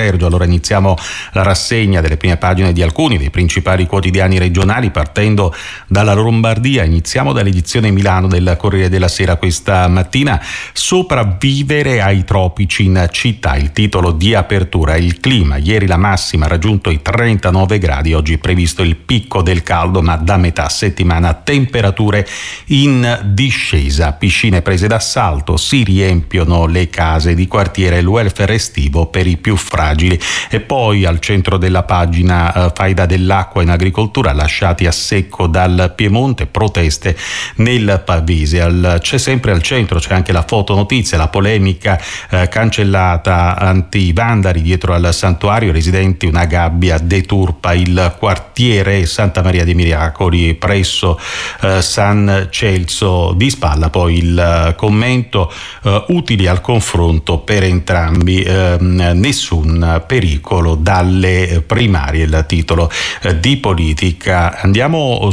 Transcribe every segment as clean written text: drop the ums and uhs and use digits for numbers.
Sergio. Allora iniziamo la rassegna delle prime pagine di alcuni dei principali quotidiani regionali, partendo dalla Lombardia. Iniziamo dall'edizione Milano del Corriere della Sera questa mattina. Sopravvivere ai tropici in città, il titolo di apertura. Il clima, ieri la massima ha raggiunto i 39 gradi, oggi è previsto il picco del caldo, ma da metà settimana temperature in discesa. Piscine prese d'assalto, si riempiono le case di quartiere, il welfare estivo per i più fragili. E poi al centro della pagina faida dell'acqua in agricoltura, lasciati a secco dal Piemonte, proteste nel Pavese. C'è sempre al centro, c'è anche la fotonotizia, la polemica cancellata anti-vandali dietro al santuario, residenti una gabbia deturpa il quartiere Santa Maria dei Miracoli presso San Celso di Spalla. Poi il commento, utili al confronto per entrambi, nessun pericolo dalle primarie, il titolo di Politica. Andiamo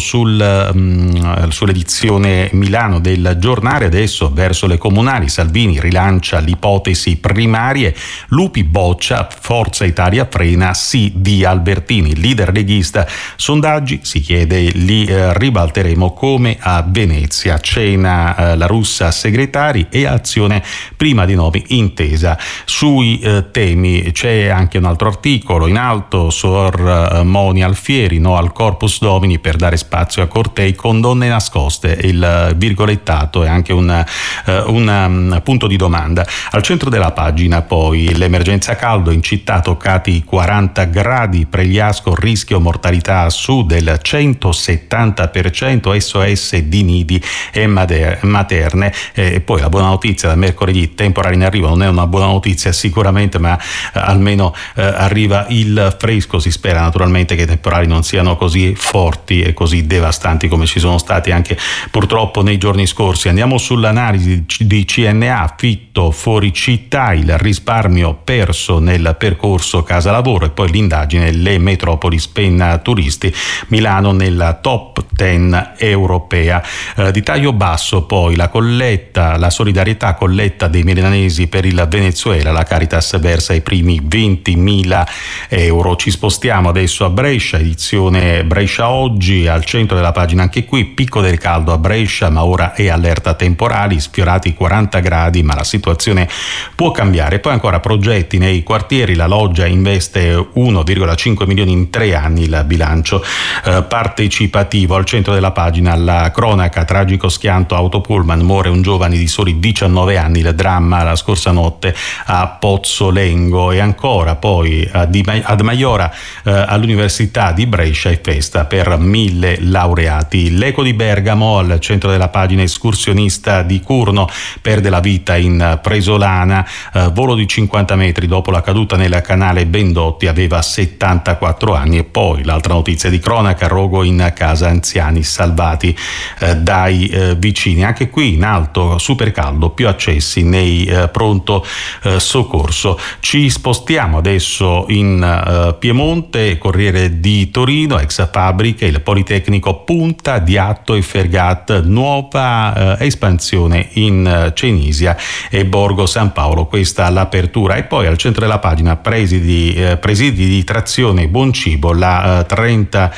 sull'edizione Milano del giornale, adesso verso le comunali. Salvini rilancia l'ipotesi primarie, Lupi boccia, Forza Italia frena, sì di Albertini, leader leghista, sondaggi si chiede li ribalteremo come a Venezia, cena la Russa segretari e azione prima di nomi intesa sui temi. C'è anche un altro articolo in alto, Sor Moni Alfieri, no al corpus domini per dare spazio a cortei con donne nascoste, il virgolettato è anche un punto di domanda. Al centro della pagina poi l'emergenza caldo in città, toccati 40 gradi, Pregliasco rischio mortalità a sud del 170%, SOS di nidi e materne. E poi la buona notizia da mercoledì, temporali in arrivo, non è una buona notizia sicuramente, ma almeno arriva il fresco. Si spera naturalmente che i temporali non siano così forti e così devastanti come ci sono stati anche purtroppo nei giorni scorsi. Andiamo sull'analisi di CNA, Fitto fuori città, il risparmio perso nel percorso casa lavoro, e poi l'indagine, le metropoli spenna turisti, Milano nella top 10 europea. Di taglio basso poi la colletta, la solidarietà colletta dei milanesi per il Venezuela, la Caritas versa i primi 20.000 euro. Ci spostiamo adesso a Brescia, edizione Brescia oggi, al centro della pagina anche qui, picco del caldo a Brescia, ma ora è allerta temporali, sfiorati 40 gradi, ma la situazione può cambiare. Poi ancora progetti nei quartieri, la Loggia investe 1,5 milioni in 3 anni, il bilancio partecipativo. Al centro della pagina la cronaca, tragico schianto autopullman, muore un giovane di soli 19 anni, il dramma la scorsa notte a Pozzolengo. E ancora poi ad Maiora all'Università di Brescia è festa per 1000 laureati. L'Eco di Bergamo, al centro della pagina, escursionista di Curno perde la vita in Presolana, volo di 50 metri dopo la caduta nel canale Bendotti, aveva 74 anni. E poi l'altra notizia di cronaca, rogo in casa, anziani salvati dai vicini. Anche qui in alto super caldo, più accessi nei pronto soccorso. Ci spostiamo adesso in Piemonte, Corriere di Torino, ex fabbriche, il Politecnico punta di Atto e Fergat, nuova espansione in Cenisia e Borgo San Paolo, questa l'apertura. E poi al centro della pagina presidi di trazione buon cibo, le 30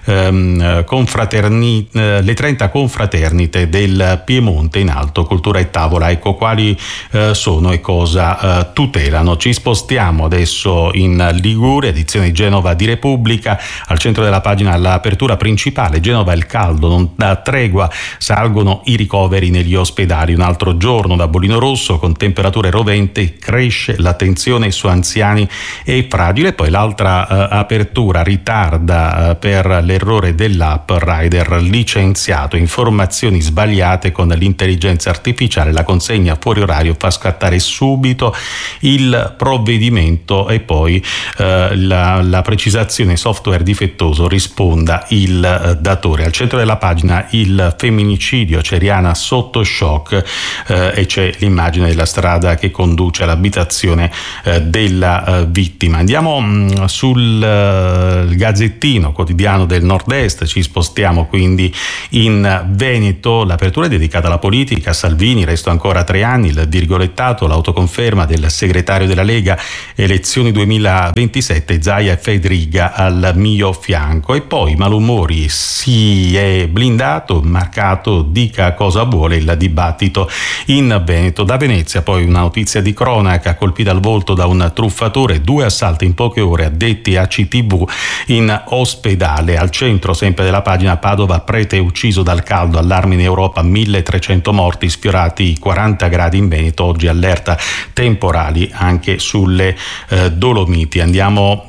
confraternite del Piemonte in alto, cultura e tavola. Ecco quali sono e cosa tutelano. Ci spostiamo adesso in Liguria, edizione Genova di Repubblica, al centro della pagina l'apertura principale, Genova il caldo non dà tregua, salgono i ricoveri negli ospedali, un altro giorno da bollino rosso con temperature roventi, cresce l'attenzione su anziani e fragili. Poi l'altra apertura ritarda per l'errore dell'app, rider licenziato, informazioni sbagliate con l'intelligenza artificiale, la consegna fuori orario fa scattare subito il provvedimento. E poi la precisazione software difettoso, risponda il datore. Al centro della pagina il femminicidio, Ceriana sotto shock, e c'è l'immagine della strada che conduce all'abitazione della vittima. Andiamo sul Gazzettino, quotidiano del Nord-Est, ci spostiamo Andiamo quindi in Veneto, l'apertura è dedicata alla politica. Salvini, resto ancora 3 anni, il virgolettato, l'autoconferma del segretario della Lega, elezioni 2027, Zaia e Fedriga al mio fianco. E poi malumori, si è blindato, marcato, dica cosa vuole il dibattito in Veneto. Da Venezia poi una notizia di cronaca, colpita al volto da un truffatore, 2 assalti in poche ore, addetti a CTV in ospedale. Al centro sempre della pagina, Padova, prete ucciso dal caldo, allarme in Europa, 1300 morti, sfiorati i 40 gradi in Veneto, oggi allerta temporali anche sulle Dolomiti. Andiamo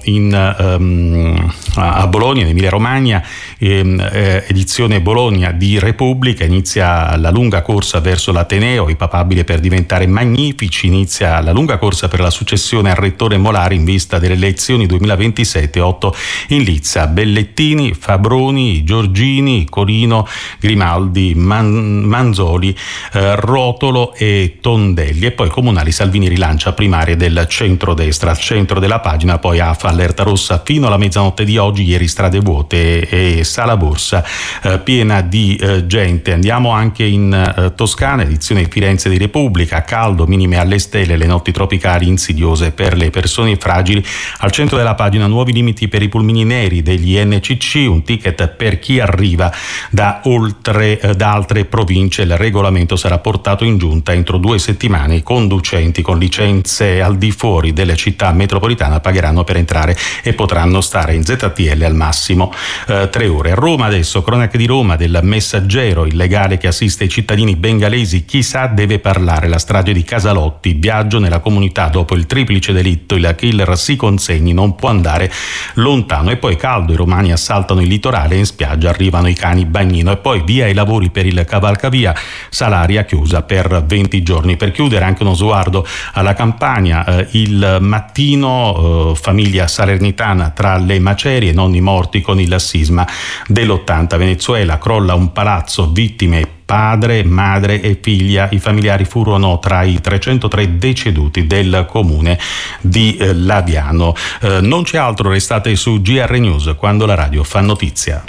a Bologna, in Emilia Romagna, edizione Bologna di Repubblica, inizia la lunga corsa verso l'Ateneo, i papabili per diventare magnifici, inizia la lunga corsa per la successione al rettore Molari in vista delle elezioni 2027, 8 in lizza, Bellettini, Fabroni, Giorgini, Colino, Grimaldi, Manzoli, Rotolo e Tondelli. E poi comunali, Salvini rilancia primarie del centrodestra. Al centro della pagina poi AFA, allerta rossa fino alla mezzanotte di oggi, ieri strade vuote e Sala Borsa piena di gente. Andiamo anche in Toscana, edizione Firenze di Repubblica, caldo, minime alle stelle, le notti tropicali insidiose per le persone fragili. Al centro della pagina, nuovi limiti per i pulmini neri degli NCC, un ticket per chi arriva da altre province. Il regolamento sarà portato in giunta entro 2 settimane. I conducenti con licenze al di fuori della città metropolitana pagheranno per entrare e potranno stare in ZTL al massimo 3 ore. Roma adesso, cronache di Roma, del Messaggero, il legale che assiste i cittadini bengalesi, chissà deve parlare, la strage di Casalotti, viaggio nella comunità dopo il triplice delitto, il killer si consegni, non può andare lontano. E poi caldo, i romani assaltano il litorale e in spiaggia arrivano i cani bagnino. E poi via i lavori per il cavalcavia, Salaria chiusa per 20 giorni. Per chiudere anche uno sguardo alla Campania, il Mattino, famiglia salernitana tra le macerie, nonni morti con il sisma dell'80. Venezuela, crolla un palazzo, vittime padre, madre e figlia. I familiari furono tra i 303 deceduti del comune di Laviano. Non c'è altro, restate su GR News, quando la radio fa notizia.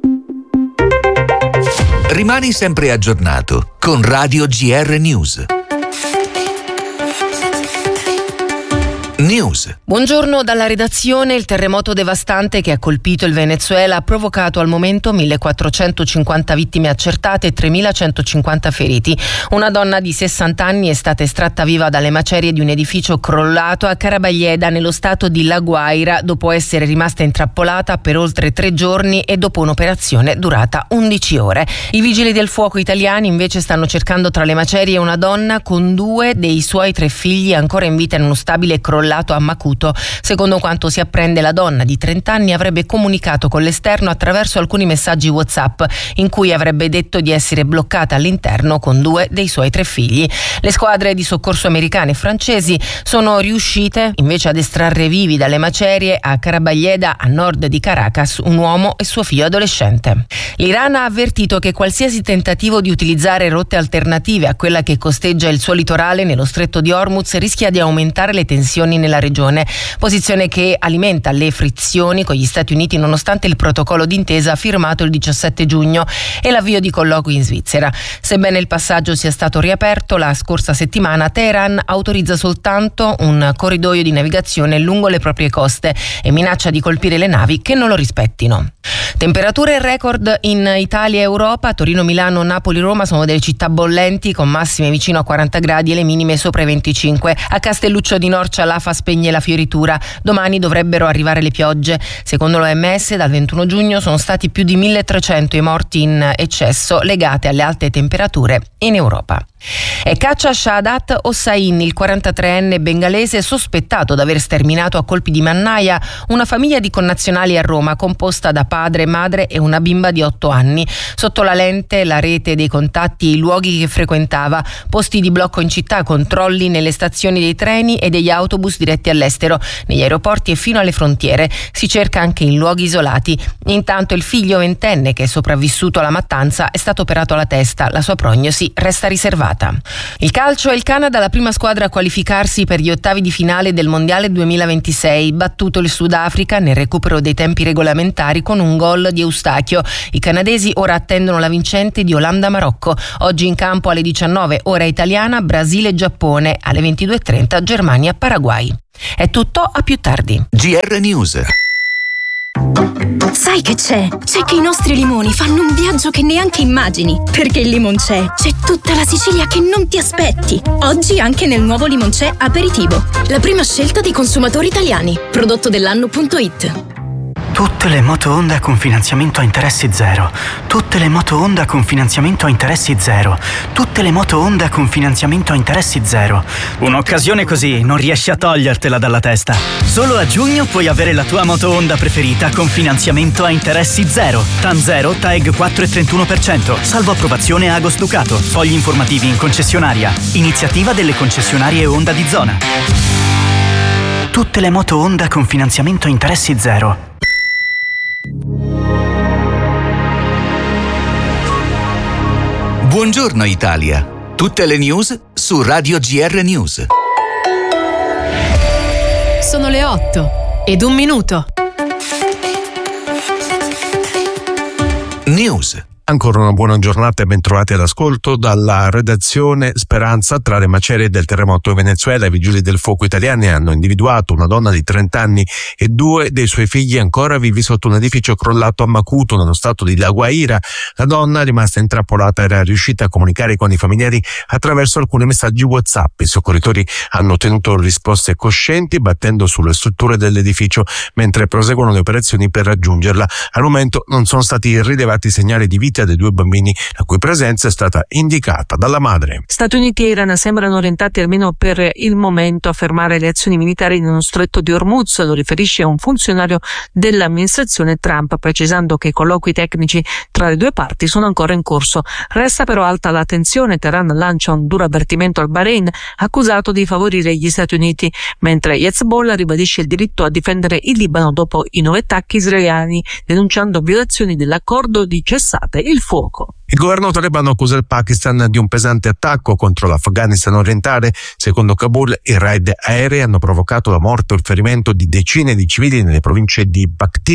Rimani sempre aggiornato con Radio GR News. News. Buongiorno dalla redazione. Il terremoto devastante che ha colpito il Venezuela ha provocato al momento 1450 vittime accertate e 3150 feriti. Una donna di 60 anni è stata estratta viva dalle macerie di un edificio crollato a Carabayeda, nello stato di La Guaira, dopo essere rimasta intrappolata per oltre 3 giorni e dopo un'operazione durata 11 ore. I vigili del fuoco italiani invece stanno cercando tra le macerie una donna con 2 dei suoi 3 figli ancora in vita in uno stabile crollato a Macuto. Secondo quanto si apprende, la donna di 30 anni avrebbe comunicato con l'esterno attraverso alcuni messaggi WhatsApp in cui avrebbe detto di essere bloccata all'interno con 2 dei suoi 3 figli. Le squadre di soccorso americane e francesi sono riuscite invece ad estrarre vivi dalle macerie a Carabayeda, a nord di Caracas, un uomo e suo figlio adolescente. L'Iran ha avvertito che qualsiasi tentativo di utilizzare rotte alternative a quella che costeggia il suo litorale nello stretto di Hormuz rischia di aumentare le tensioni nella regione, posizione che alimenta le frizioni con gli Stati Uniti nonostante il protocollo d'intesa firmato il 17 giugno e l'avvio di colloqui in Svizzera. Sebbene il passaggio sia stato riaperto la scorsa settimana, Teheran autorizza soltanto un corridoio di navigazione lungo le proprie coste e minaccia di colpire le navi che non lo rispettino. Temperature record in Italia e Europa. Torino, Milano, Napoli, Roma sono delle città bollenti con massime vicino a 40 gradi e le minime sopra i 25. A Castelluccio di Norcia l'AFA spegne la fioritura. Domani dovrebbero arrivare le piogge. Secondo l'OMS dal 21 giugno sono stati più di 1300 i morti in eccesso legate alle alte temperature in Europa. E caccia Shahadat Hossain, il 43enne bengalese sospettato d'aver sterminato a colpi di mannaia una famiglia di connazionali a Roma composta da padre, madre e una bimba di 8 anni. Sotto la lente la rete dei contatti e i luoghi che frequentava, posti di blocco in città, controlli nelle stazioni dei treni e degli autobus diretti all'estero, negli aeroporti e fino alle frontiere. Si cerca anche in luoghi isolati. Intanto il figlio ventenne che è sopravvissuto alla mattanza è stato operato alla testa, la sua prognosi resta riservata. privata. Il calcio è il Canada la prima squadra a qualificarsi per gli ottavi di finale del Mondiale 2026, battuto il Sudafrica nel recupero dei tempi regolamentari con un gol di Eustachio. I canadesi ora attendono la vincente di Olanda-Marocco. Oggi in campo alle 19 ora italiana Brasile-Giappone, alle 22:30 Germania-Paraguay. È tutto, a più tardi. GR News. Sai che c'è? C'è che i nostri limoni fanno un viaggio che neanche immagini. Perché il Limonc'è c'è tutta la Sicilia che non ti aspetti. Oggi anche nel nuovo Limonc'è Aperitivo. La prima scelta dei consumatori italiani. Prodotto dell'anno.it. Tutte le moto Honda con finanziamento a interessi zero. Tutte le moto Honda con finanziamento a interessi zero. Tutte le moto Honda con finanziamento a interessi zero. Un'occasione così non riesci a togliertela dalla testa. Solo a giugno puoi avere la tua moto Honda preferita con finanziamento a interessi zero. TAN 0, TAEG 4,31%. Salvo approvazione Agos Ducato. Fogli informativi in concessionaria. Iniziativa delle concessionarie Honda di zona. Tutte le moto Honda con finanziamento a interessi zero. Buongiorno Italia. Tutte le news su Radio GR News. Sono le 8:01. News. Ancora una buona giornata e bentrovati all'ascolto dalla redazione Speranza. Tra le macerie del terremoto in Venezuela, i vigili del fuoco italiani hanno individuato una donna di 30 anni e 2 dei suoi figli ancora vivi sotto un edificio crollato a Macuto, nello stato di La Guaira. La donna, rimasta intrappolata, era riuscita a comunicare con i familiari attraverso alcuni messaggi WhatsApp. I soccorritori hanno ottenuto risposte coscienti battendo sulle strutture dell'edificio mentre proseguono le operazioni per raggiungerla. Al momento non sono stati rilevati segnali di vita dei 2 bambini, la cui presenza è stata indicata dalla madre. Stati Uniti e Iran sembrano orientati almeno per il momento a fermare le azioni militari nello stretto di Hormuz, lo riferisce un funzionario dell'amministrazione Trump, precisando che i colloqui tecnici tra le due parti sono ancora in corso. Resta però alta la tensione. Teheran lancia un duro avvertimento al Bahrain, accusato di favorire gli Stati Uniti, mentre Hezbollah ribadisce il diritto a difendere il Libano dopo i 9 attacchi israeliani, denunciando violazioni dell'accordo di cessate il fuoco. Il governo talebano accusa il Pakistan di un pesante attacco contro l'Afghanistan orientale. Secondo Kabul, i raid aerei hanno provocato la morte o il ferimento di decine di civili nelle province di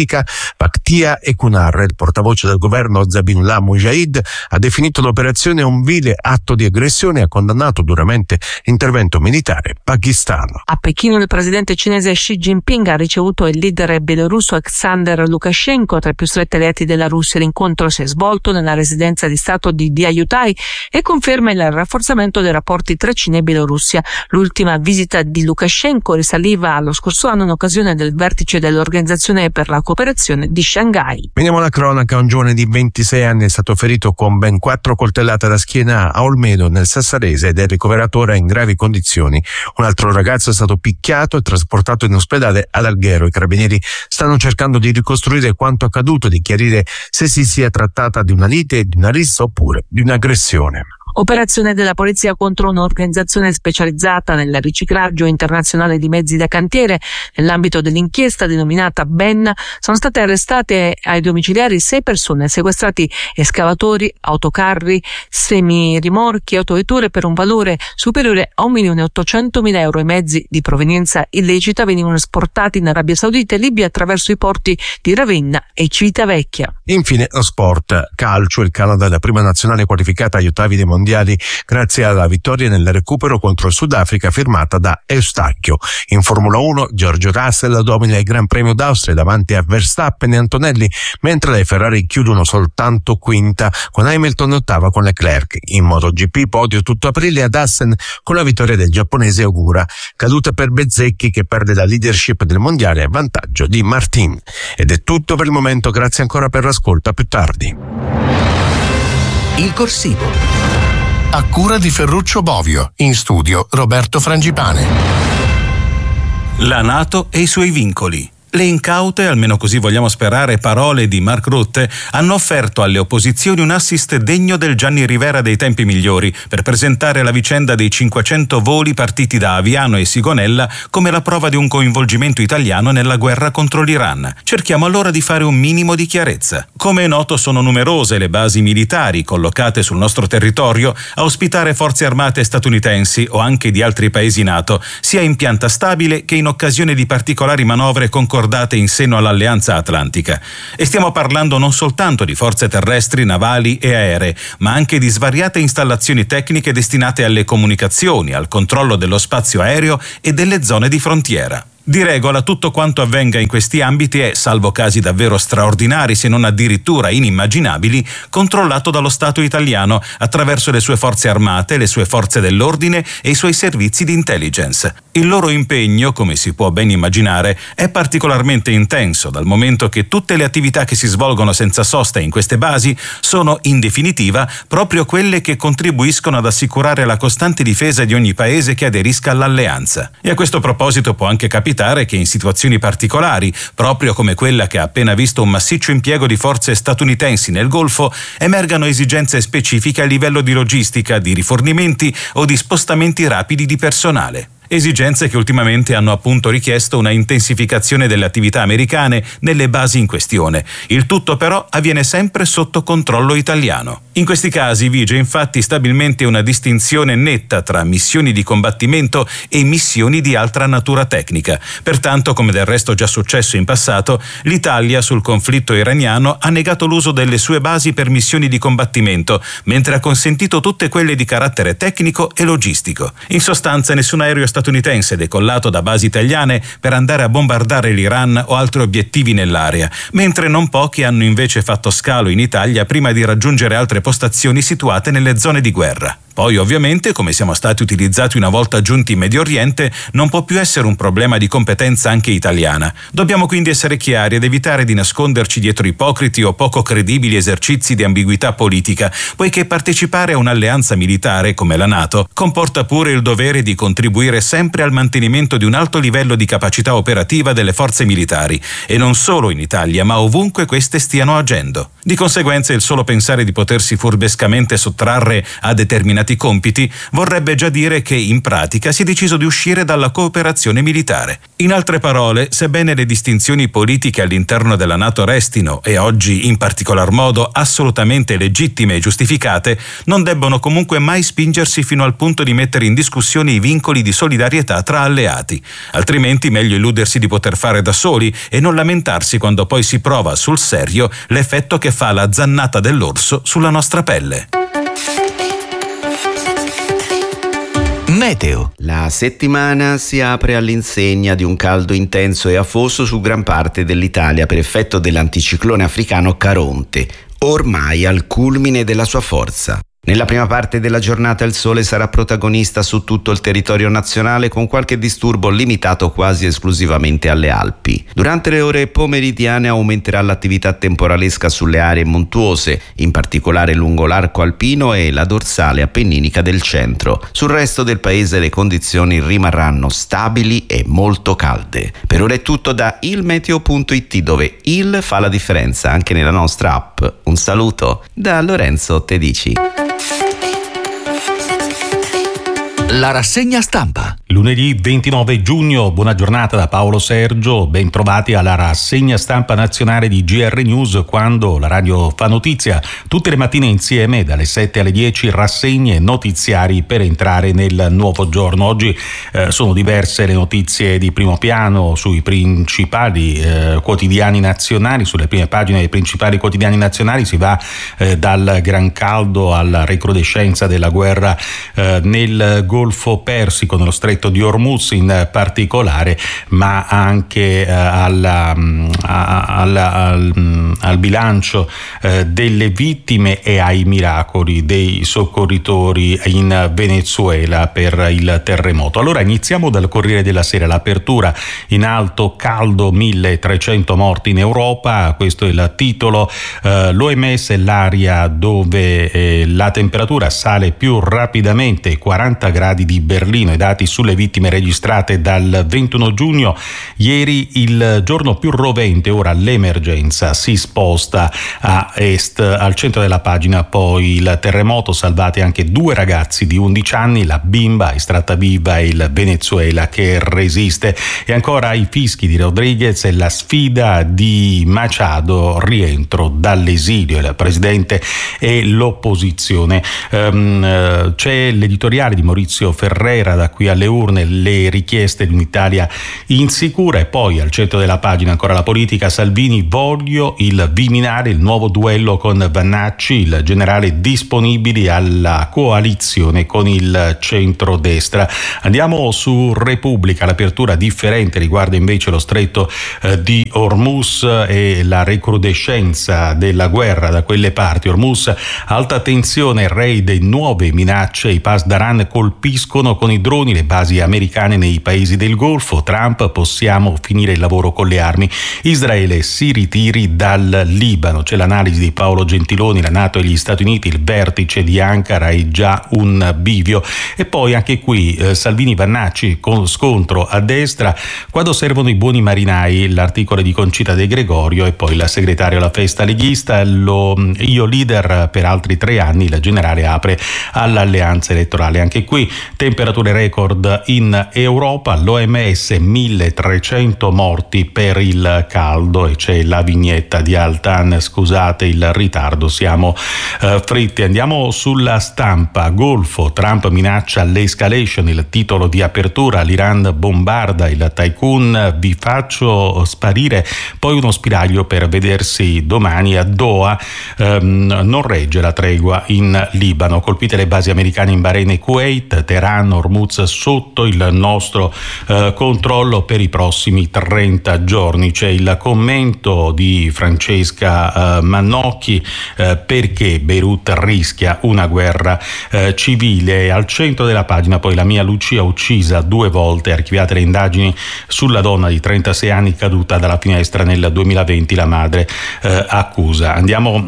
Paktia e Kunar. Il portavoce del governo, Zabihullah Mujahid, ha definito l'operazione un vile atto di aggressione e ha condannato duramente l'intervento militare pakistano. A Pechino il presidente cinese Xi Jinping ha ricevuto il leader bielorusso Alexander Lukashenko, tra i più stretti alleati della Russia. L'incontro si è svolto nella residenza di Stato di Diayutai e conferma il rafforzamento dei rapporti tra Cina e Bielorussia. L'ultima visita di Lukashenko risaliva allo scorso anno in occasione del vertice dell'Organizzazione per la Cooperazione di Shanghai. Veniamo alla cronaca. Un giovane di 26 anni è stato ferito con ben 4 coltellate alla schiena a Olmedo, nel Sassarese, ed è ricoverato ora in gravi condizioni. Un altro ragazzo è stato picchiato e trasportato in ospedale ad Alghero. I carabinieri stanno cercando di ricostruire quanto accaduto e di chiarire se si sia trattata di una lite, di una rissa oppure di un'aggressione. Operazione della polizia contro un'organizzazione specializzata nel riciclaggio internazionale di mezzi da cantiere. Nell'ambito dell'inchiesta denominata Ben sono state arrestate ai domiciliari 6 persone, sequestrati escavatori, autocarri, semirimorchi e autovetture per un valore superiore a 1.800.000 euro. I mezzi di provenienza illecita venivano esportati in Arabia Saudita e Libia attraverso i porti di Ravenna e Civitavecchia. Infine lo sport. Calcio. Il Canada è la prima nazionale qualificata agli ottavi dei mondiali grazie alla vittoria nel recupero contro il Sudafrica firmata da Eustachio. In Formula 1 George Russell domina il Gran Premio d'Austria davanti a Verstappen e Antonelli, mentre le Ferrari chiudono soltanto quinta, con Hamilton ottava con Leclerc. In MotoGP podio tutto aprile ad Assen con la vittoria del giapponese Ogura, caduta per Bezzecchi che perde la leadership del mondiale a vantaggio di Martin. Ed è tutto per il momento, grazie ancora per l'ascolto, a più tardi. Il corsivo. A cura di Ferruccio Bovio, in studio Roberto Frangipane. La NATO e i suoi vincoli. Le incaute, almeno così vogliamo sperare, parole di Mark Rutte hanno offerto alle opposizioni un assist degno del Gianni Rivera dei tempi migliori per presentare la vicenda dei 500 voli partiti da Aviano e Sigonella come la prova di un coinvolgimento italiano nella guerra contro l'Iran. Cerchiamo allora di fare un minimo di chiarezza. Come è noto, sono numerose le basi militari collocate sul nostro territorio a ospitare forze armate statunitensi o anche di altri paesi NATO, sia in pianta stabile che in occasione di particolari manovre concordate in seno all'Alleanza Atlantica. E stiamo parlando non soltanto di forze terrestri, navali e aeree, ma anche di svariate installazioni tecniche destinate alle comunicazioni, al controllo dello spazio aereo e delle zone di frontiera. Di regola tutto quanto avvenga in questi ambiti è, salvo casi davvero straordinari se non addirittura inimmaginabili, controllato dallo Stato italiano attraverso le sue forze armate, le sue forze dell'ordine e i suoi servizi di intelligence. Il loro impegno, come si può ben immaginare, è particolarmente intenso, dal momento che tutte le attività che si svolgono senza sosta in queste basi sono, in definitiva, proprio quelle che contribuiscono ad assicurare la costante difesa di ogni paese che aderisca all'alleanza. E a questo proposito può anche capitare che in situazioni particolari, proprio come quella che ha appena visto un massiccio impiego di forze statunitensi nel Golfo, emergano esigenze specifiche a livello di logistica, di rifornimenti o di spostamenti rapidi di personale. Esigenze che ultimamente hanno appunto richiesto una intensificazione delle attività americane nelle basi in questione. Il tutto però avviene sempre sotto controllo italiano. In questi casi vige infatti stabilmente una distinzione netta tra missioni di combattimento e missioni di altra natura tecnica. Pertanto, come del resto già successo in passato, l'Italia sul conflitto iraniano ha negato l'uso delle sue basi per missioni di combattimento, mentre ha consentito tutte quelle di carattere tecnico e logistico. In sostanza, nessun aereo statunitense decollato da basi italiane per andare a bombardare l'Iran o altri obiettivi nell'area, mentre non pochi hanno invece fatto scalo in Italia prima di raggiungere altre postazioni situate nelle zone di guerra. Poi ovviamente, come siamo stati utilizzati una volta giunti in Medio Oriente, non può più essere un problema di competenza anche italiana. Dobbiamo quindi essere chiari ed evitare di nasconderci dietro ipocriti o poco credibili esercizi di ambiguità politica, poiché partecipare a un'alleanza militare come la NATO comporta pure il dovere di contribuire sempre al mantenimento di un alto livello di capacità operativa delle forze militari, e non solo in Italia, ma ovunque queste stiano agendo. Di conseguenza, il solo pensare di potersi furbescamente sottrarre a determinati compiti vorrebbe già dire che in pratica si è deciso di uscire dalla cooperazione militare. In altre parole, sebbene le distinzioni politiche all'interno della NATO restino, e oggi in particolar modo assolutamente legittime e giustificate, non debbono comunque mai spingersi fino al punto di mettere in discussione i vincoli di solidarietà tra alleati. Altrimenti meglio illudersi di poter fare da soli e non lamentarsi quando poi si prova sul serio l'effetto che fa la zannata dell'orso sulla nostra pelle. Meteo. La settimana si apre all'insegna di un caldo intenso e afoso su gran parte dell'Italia per effetto dell'anticiclone africano Caronte, ormai al culmine della sua forza. Nella prima parte della giornata il sole sarà protagonista su tutto il territorio nazionale, con qualche disturbo limitato quasi esclusivamente alle Alpi. Durante le ore pomeridiane aumenterà l'attività temporalesca sulle aree montuose, in particolare lungo l'arco alpino e la dorsale appenninica del centro. Sul resto del paese le condizioni rimarranno stabili e molto calde. Per ora è tutto da ilmeteo.it, dove il fa la differenza anche nella nostra app. Un saluto da Lorenzo Tedici. La rassegna stampa. Lunedì 29 giugno, buona giornata da Paolo Sergio, ben trovati alla rassegna stampa nazionale di GR News, quando la radio fa notizia tutte le mattine insieme dalle 7 alle 10, rassegne notiziari per entrare nel nuovo giorno. Oggi sono diverse le notizie di primo piano sui principali quotidiani nazionali, sulle prime pagine dei principali quotidiani nazionali. Si va dal gran caldo alla recrudescenza della guerra nel Golfo Persico, nello stretto di Hormuz in particolare, ma anche alla al bilancio delle vittime e ai miracoli dei soccorritori in Venezuela per il terremoto. Allora iniziamo dal Corriere della Sera, l'apertura in alto, caldo, 1300 morti in Europa, questo è il titolo. L'OMS è l'area dove la temperatura sale più rapidamente, 40 gradi di Berlino, i dati sulle vittime registrate dal 21 giugno, ieri il giorno più rovente, ora l'emergenza si sposta a est. Al centro della pagina poi il terremoto, salvati anche 2 ragazzi di 11 anni, la bimba estratta viva e il Venezuela che resiste. E ancora i fischi di Rodriguez e la sfida di Machado, rientro dall'esilio, il presidente e l'opposizione. C'è l'editoriale di Maurizio Ferrera, da qui alle urne, le richieste di un'Italia insicura. E poi al centro della pagina ancora la politica, Salvini, voglio il Viminale, il nuovo duello con Vannacci, il generale disponibili alla coalizione con il centrodestra. Andiamo su Repubblica, l'apertura differente riguarda invece lo stretto di Hormuz e la recrudescenza della guerra da quelle parti. Hormuz, alta tensione, raid e nuove minacce, i Pasdaran colpiscono con i droni le basi americane nei paesi del Golfo. Trump, possiamo finire il lavoro con le armi. Israele si ritiri dal Libano. C'è l'analisi di Paolo Gentiloni, la NATO e gli Stati Uniti, il vertice di Ankara è già un bivio. E poi anche qui Salvini Vannacci con scontro a destra, quando servono i buoni marinai, l'articolo di Concita De Gregorio. E poi la segretaria alla festa leghista, io leader per altri 3 anni, il generale apre all'alleanza elettorale. Anche qui temperature record in Europa, l'OMS 1300 morti per il caldo, e c'è la vignetta di Altan, scusate il ritardo, siamo fritti. Andiamo sulla Stampa, Golfo, Trump minaccia l'escalation, il titolo di apertura, l'Iran bombarda il tycoon, vi faccio sparire, poi uno spiraglio per vedersi domani a Doha, non regge la tregua in Libano, colpite le basi americane in Bahrain e Kuwait, Teheran, Hormuz sotto il nostro controllo per i prossimi 30 giorni. C'è il commento di Francesca Mannocchi, perché Beirut rischia una guerra civile. Al centro della pagina poi la mia Lucia uccisa 2 volte, archiviate le indagini sulla donna di 36 anni caduta dalla finestra nel 2020, la madre accusa. Andiamo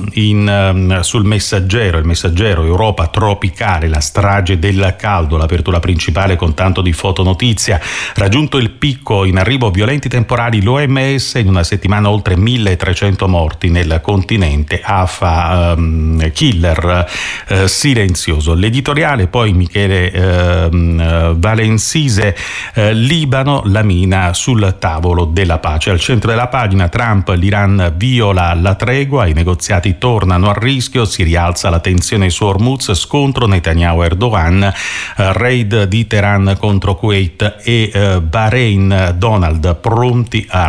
sul Messaggero, il Messaggero, Europa tropicale, la strage del caldo, l'apertura principale con tanto di fotonotizia. Raggiunto il picco, in arrivo violenti temporali, l'OMS in una settimana oltre 1300 morti nel continente, AFA killer silenzioso. L'editoriale poi Michele Valensise, Libano, la mina sul tavolo della pace. Al centro della pagina Trump, l'Iran viola la tregua, i negoziati tornano a rischio, si rialza la tensione su Hormuz, scontro Netanyahu-Erdogan, raid di Teheran contro Kuwait e Bahrain, Donald pronti a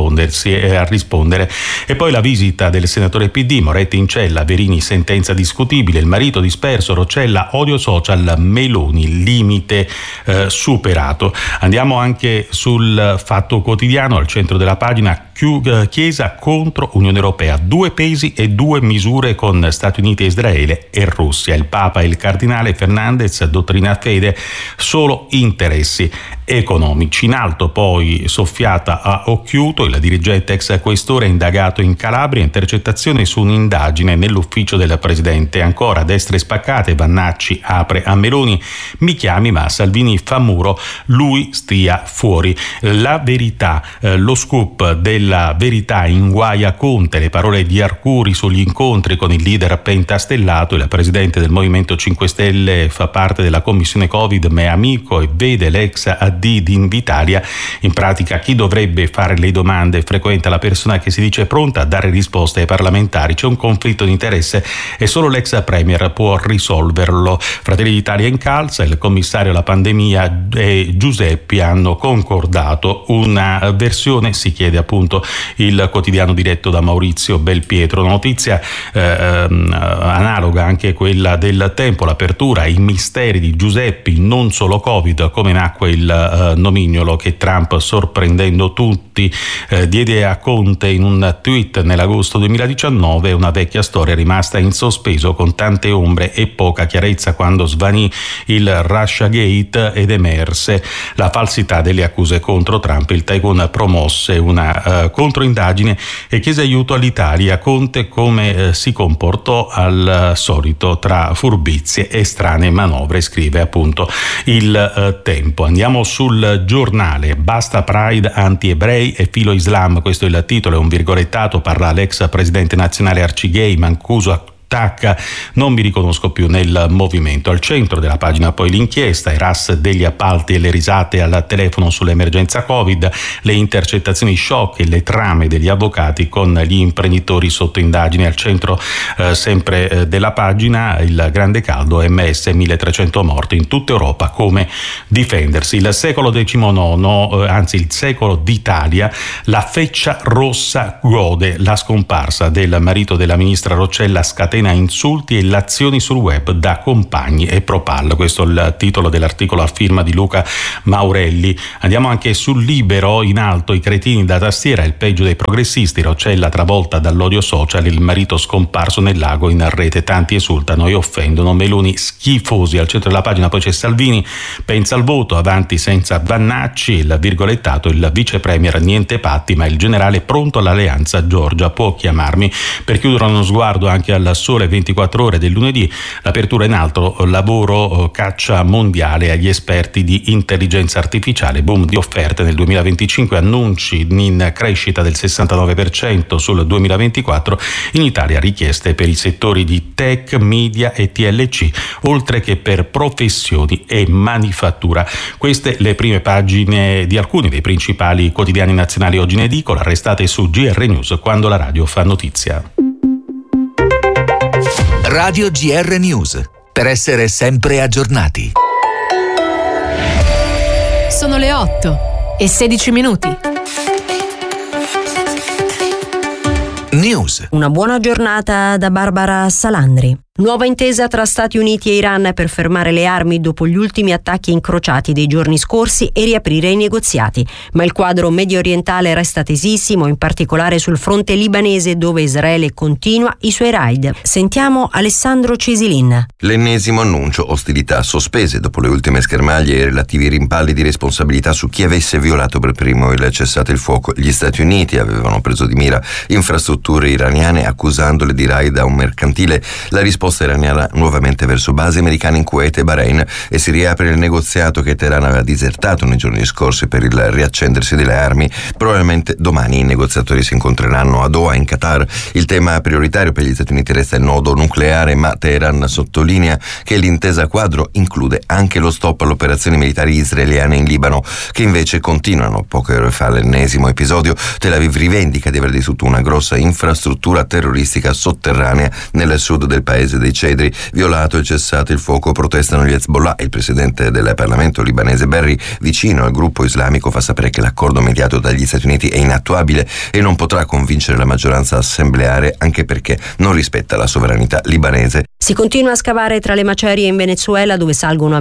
rispondere. E poi la visita del senatore PD, Moretti in cella, Verini sentenza discutibile, il marito disperso, Roccella, odio social, Meloni limite superato. Andiamo anche sul Fatto Quotidiano, al centro della pagina, Chiesa contro Unione Europea, 2 pesi e 2 misure con Stati Uniti, Israele e Russia. Il Papa e il cardinale Fernandez, dottrina fede, solo interessi economici. In alto poi soffiata a Occhiuto, il dirigente ex questore indagato in Calabria, intercettazione su un'indagine nell'ufficio del presidente. Ancora destre spaccate, Vannacci apre a Meloni, mi chiami ma Salvini fa muro, lui stia fuori. La Verità, lo scoop della Verità inguaia Conte, le parole di Arcuri sugli incontri con il leader pentastellato. Il presidente del Movimento 5 Stelle fa parte della commissione Covid ma è amico e vede l'ex AD di Invitalia. In pratica chi dovrebbe fare le domande frequenta la persona che si dice pronta a dare risposte ai parlamentari. C'è un conflitto di interesse e solo l'ex premier può risolverlo. Fratelli d'Italia incalza, il commissario alla pandemia e Giuseppi hanno concordato una versione, si chiede appunto il quotidiano diretto da Maurizio Belpietro. Una notizia analoga anche quella del Tempo, l'apertura, i misteri di Giuseppi, non solo Covid, come nacque il nomignolo che Trump, sorprendendo tutti, chiede a Conte in un tweet nell'agosto 2019, una vecchia storia rimasta in sospeso con tante ombre e poca chiarezza quando svanì il Russiagate ed emerse la falsità delle accuse contro Trump. Il tycoon promosse una controindagine e chiese aiuto all'Italia. Conte come si comportò al solito tra furbizie e strane manovre, scrive appunto il Tempo. Andiamo sul Giornale. Basta Pride, anti-ebrei e filo Islam, questo è il titolo, è un virgolettato, parla l'ex presidente nazionale Arcigay, Mancuso attacca, non mi riconosco più nel movimento. Al centro della pagina poi l'inchiesta, i RAS degli appalti e le risate al telefono sull'emergenza Covid, le intercettazioni shock e le trame degli avvocati con gli imprenditori sotto indagine. Al centro sempre della pagina il grande caldo, MS 1300 morti in tutta Europa, come difendersi. Il secolo XIX, anzi il secolo d'Italia, la Feccia Rossa gode, la scomparsa del marito della ministra Roccella scatena insulti e lazioni sul web da compagni e Propal. Questo è il titolo dell'articolo a firma di Luca Maurelli. Andiamo anche sul Libero, in alto i cretini da tastiera, il peggio dei progressisti, Roccella travolta dall'odio social, il marito scomparso nel lago, in rete tanti esultano e offendono, Meloni schifosi. Al centro della pagina poi c'è Salvini, pensa al voto, avanti senza Vannacci, il virgolettato, il vice premier niente patti ma il generale pronto all'alleanza, Giorgia può chiamarmi. Per chiudere uno sguardo anche al Sole 24 ore del lunedì, l'apertura in alto, lavoro, caccia mondiale agli esperti di intelligenza artificiale, boom di offerte nel 2025, annunci in crescita del 69% sul 2024, in Italia richieste per i settori di tech, media e TLC, oltre che per professioni e manifattura. Queste le prime pagine di alcuni dei principali quotidiani nazionali oggi in edicola. Restate su GR News, quando la radio fa notizia. Radio GR News, per essere sempre aggiornati. Sono le 8:16. News. Una buona giornata da Barbara Salandri. Nuova intesa tra Stati Uniti e Iran per fermare le armi dopo gli ultimi attacchi incrociati dei giorni scorsi e riaprire i negoziati. Ma il quadro medio orientale resta tesissimo, in particolare sul fronte libanese dove Israele continua i suoi raid. Sentiamo Alessandro Cesilin. L'ennesimo annuncio, ostilità sospese dopo le ultime schermaglie e relativi rimpalli di responsabilità su chi avesse violato per primo il cessate il fuoco. Gli Stati Uniti avevano preso di mira infrastrutture iraniane accusandole di raid a un mercantile. La risposta iraniana nuovamente verso basi americane in Kuwait e Bahrain, e si riapre il negoziato che Teheran aveva disertato nei giorni scorsi per il riaccendersi delle armi. Probabilmente domani i negoziatori si incontreranno a Doha in Qatar. Il tema prioritario per gli Stati Uniti resta il nodo nucleare, ma Teheran sottolinea che l'intesa quadro include anche lo stop alle operazioni militari israeliane in Libano, che invece continuano. Poche ore fa l'ennesimo episodio, Tel Aviv rivendica di aver distrutto una grossa infrastruttura terroristica sotterranea nel sud del paese dei Cedri. Violato il cessate il fuoco, protestano gli Hezbollah. Il presidente del Parlamento libanese Berri, vicino al gruppo islamico, fa sapere che l'accordo mediato dagli Stati Uniti è inattuabile e non potrà convincere la maggioranza assembleare, anche perché non rispetta la sovranità libanese. Si continua a scavare tra le macerie in Venezuela, dove salgono a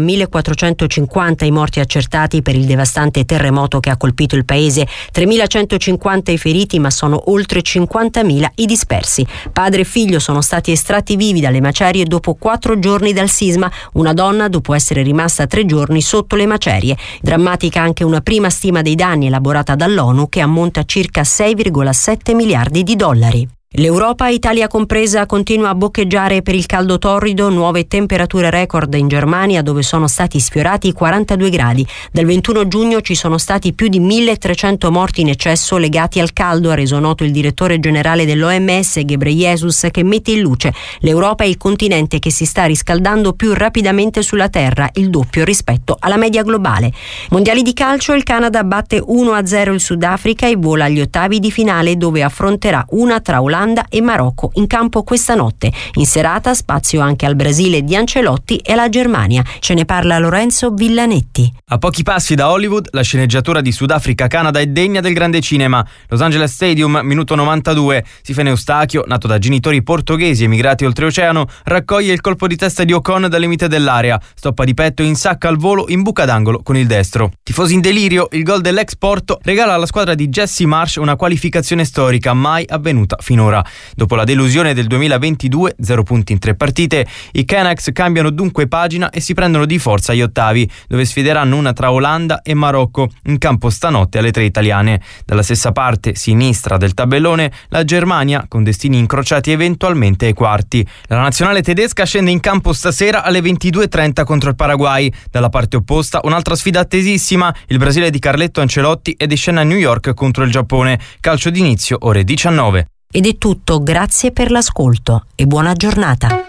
1450 i morti accertati per il devastante terremoto che ha colpito il paese, 3150 i feriti, ma sono oltre 50.000 i dispersi. Padre e figlio sono stati estratti vivi dalle macerie dopo 4 giorni dal sisma, una donna dopo essere rimasta 3 giorni sotto le macerie. Drammatica anche una prima stima dei danni elaborata dall'ONU, che ammonta a circa 6,7 miliardi di dollari. L'Europa, Italia compresa, continua a boccheggiare per il caldo torrido, nuove temperature record in Germania dove sono stati sfiorati i 42 gradi. Dal 21 giugno ci sono stati più di 1300 morti in eccesso legati al caldo, ha reso noto il direttore generale dell'OMS Ghebreyesus, che mette in luce: l'Europa è il continente che si sta riscaldando più rapidamente sulla Terra, il doppio rispetto alla media globale. Mondiali di calcio, il Canada batte 1-0 il Sudafrica e vola agli ottavi di finale dove affronterà una tra Olanda Olanda e Marocco in campo questa notte. In serata spazio anche al Brasile di Ancelotti e alla Germania. Ce ne parla Lorenzo Villanetti. A pochi passi da Hollywood, la sceneggiatura di Sudafrica-Canada è degna del grande cinema. Los Angeles Stadium, minuto 92. Sifene Eustachio, nato da genitori portoghesi emigrati oltreoceano, raccoglie il colpo di testa di Ocon dal limite dell'area. Stoppa di petto e insacca al volo in buca d'angolo con il destro. Tifosi in delirio, il gol dell'ex Porto regala alla squadra di Jesse Marsh una qualificazione storica mai avvenuta finora. Dopo la delusione del 2022, 0 punti in 3 partite, i Canucks cambiano dunque pagina e si prendono di forza agli ottavi, dove sfideranno una tra Olanda e Marocco, in campo stanotte alle 3 italiane. Dalla stessa parte sinistra del tabellone, la Germania, con destini incrociati eventualmente ai quarti. La nazionale tedesca scende in campo stasera alle 22:30 contro il Paraguay. Dalla parte opposta un'altra sfida attesissima, il Brasile di Carletto Ancelotti è di scena a New York contro il Giappone. Calcio d'inizio ore 19. Ed è tutto, grazie per l'ascolto e buona giornata.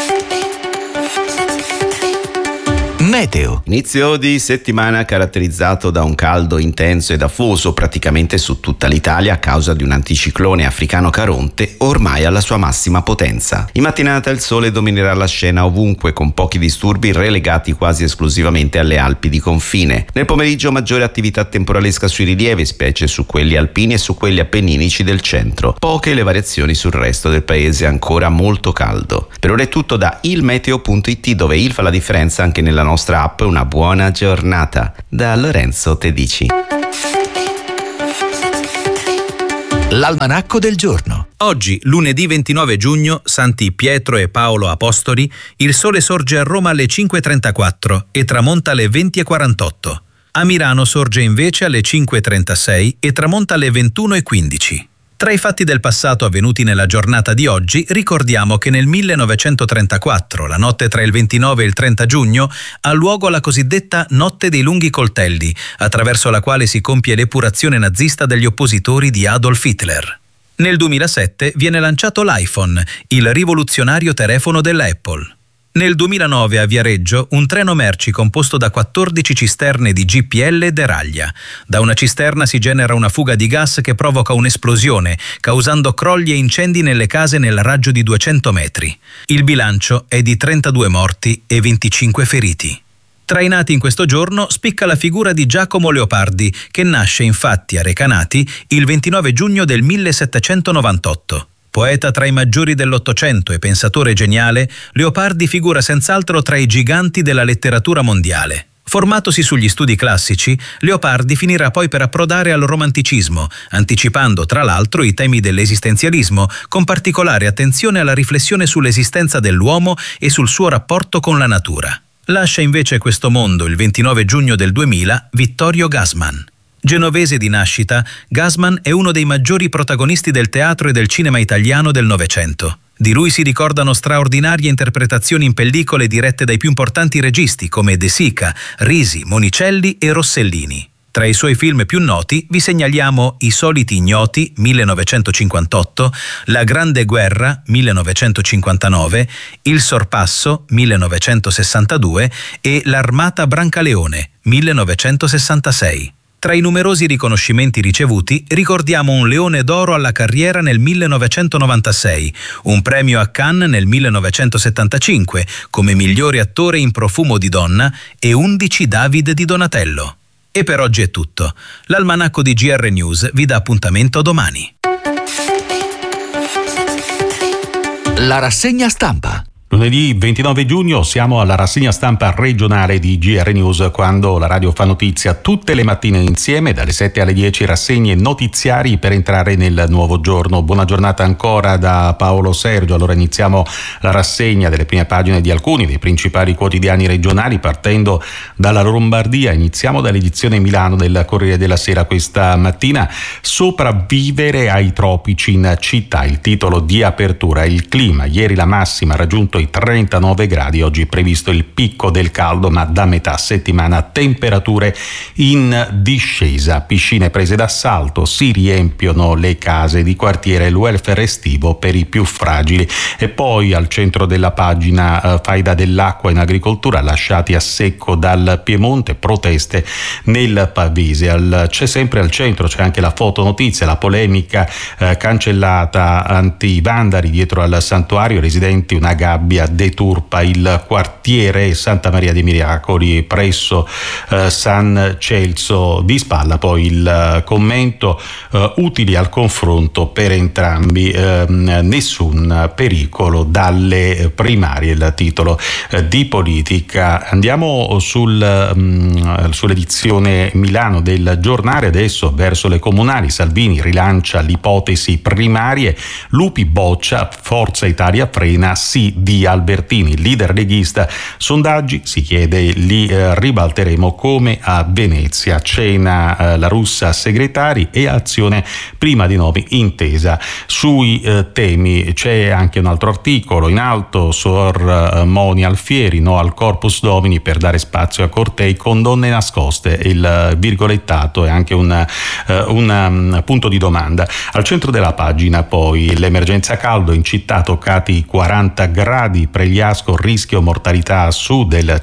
Meteo. Inizio di settimana caratterizzato da un caldo intenso ed afoso praticamente su tutta l'Italia a causa di un anticiclone africano Caronte ormai alla sua massima potenza. In mattinata il sole dominerà la scena ovunque con pochi disturbi relegati quasi esclusivamente alle Alpi di confine. Nel pomeriggio maggiore attività temporalesca sui rilievi, specie su quelli alpini e su quelli appenninici del centro. Poche le variazioni sul resto del paese, ancora molto caldo. Per ora è tutto da ilmeteo.it, dove il fa la differenza anche nella nostra app. Una buona giornata da Lorenzo Tedici. L'almanacco del giorno. Oggi, lunedì 29 giugno, Santi Pietro e Paolo Apostoli, il sole sorge a Roma alle 5:34 e tramonta alle 20:48. A Milano sorge invece alle 5:36 e tramonta alle 21:15. Tra i fatti del passato avvenuti nella giornata di oggi, ricordiamo che nel 1934, la notte tra il 29 e il 30 giugno, ha luogo la cosiddetta Notte dei Lunghi Coltelli, attraverso la quale si compie l'epurazione nazista degli oppositori di Adolf Hitler. Nel 2007 viene lanciato l'iPhone, il rivoluzionario telefono della Apple. Nel 2009 a Viareggio un treno merci composto da 14 cisterne di GPL deraglia. Da una cisterna si genera una fuga di gas che provoca un'esplosione, causando crolli e incendi nelle case nel raggio di 200 metri. Il bilancio è di 32 morti e 25 feriti. Tra i nati in questo giorno spicca la figura di Giacomo Leopardi, che nasce infatti a Recanati il 29 giugno del 1798. Poeta tra i maggiori dell'Ottocento e pensatore geniale, Leopardi figura senz'altro tra i giganti della letteratura mondiale. Formatosi sugli studi classici, Leopardi finirà poi per approdare al romanticismo, anticipando tra l'altro i temi dell'esistenzialismo, con particolare attenzione alla riflessione sull'esistenza dell'uomo e sul suo rapporto con la natura. Lascia invece questo mondo il 29 giugno del 2000 Vittorio Gassman. Genovese di nascita, Gassman è uno dei maggiori protagonisti del teatro e del cinema italiano del Novecento. Di lui si ricordano straordinarie interpretazioni in pellicole dirette dai più importanti registi come De Sica, Risi, Monicelli e Rossellini. Tra i suoi film più noti vi segnaliamo I soliti ignoti, 1958, La grande guerra, 1959, Il sorpasso, 1962 e L'armata Brancaleone, 1966. Tra i numerosi riconoscimenti ricevuti ricordiamo un Leone d'Oro alla carriera nel 1996, un premio a Cannes nel 1975 come migliore attore in Profumo di donna e 11 David di Donatello. E per oggi è tutto. L'almanacco di GR News vi dà appuntamento domani. La rassegna stampa. Lunedì 29 giugno siamo alla rassegna stampa regionale di GR News, quando la radio fa notizia tutte le mattine insieme dalle 7 alle 10, rassegne notiziari per entrare nel nuovo giorno. Buona giornata ancora da Paolo Sergio. Allora iniziamo la rassegna delle prime pagine di alcuni dei principali quotidiani regionali, partendo dalla Lombardia. Iniziamo dall'edizione Milano del Corriere della Sera questa mattina. Sopravvivere ai tropici in città, il titolo di apertura. Il clima, ieri la massima ha raggiunto i poi 39 gradi, oggi è previsto il picco del caldo, ma da metà settimana temperature in discesa, piscine prese d'assalto, si riempiono le case di quartiere, il welfare estivo per i più fragili. E poi al centro della pagina faida dell'acqua in agricoltura, lasciati a secco dal Piemonte, proteste nel Pavese. C'è sempre al centro, c'è anche la fotonotizia, la polemica cancellata anti-vandali dietro al santuario, residenti una gabbia deturpa il quartiere Santa Maria dei Miracoli presso San Celso di Spalla. Poi il commento, utili al confronto per entrambi, nessun pericolo dalle primarie, il titolo di Politica. Andiamo sull'edizione Milano del Giornale, adesso verso le comunali, Salvini rilancia l'ipotesi primarie, Lupi boccia, Forza Italia frena, sì di Albertini, leader leghista, sondaggi si chiede li ribalteremo come a Venezia, cena la Russa segretari e azione prima di nomi intesa sui temi. C'è anche un altro articolo in alto, Sor Moni Alfieri, no al Corpus Domini per dare spazio a cortei con donne nascoste, il virgolettato è anche un punto di domanda. Al centro della pagina poi l'emergenza caldo in città, toccati 40 gradi, Pregliasco rischio mortalità a sud del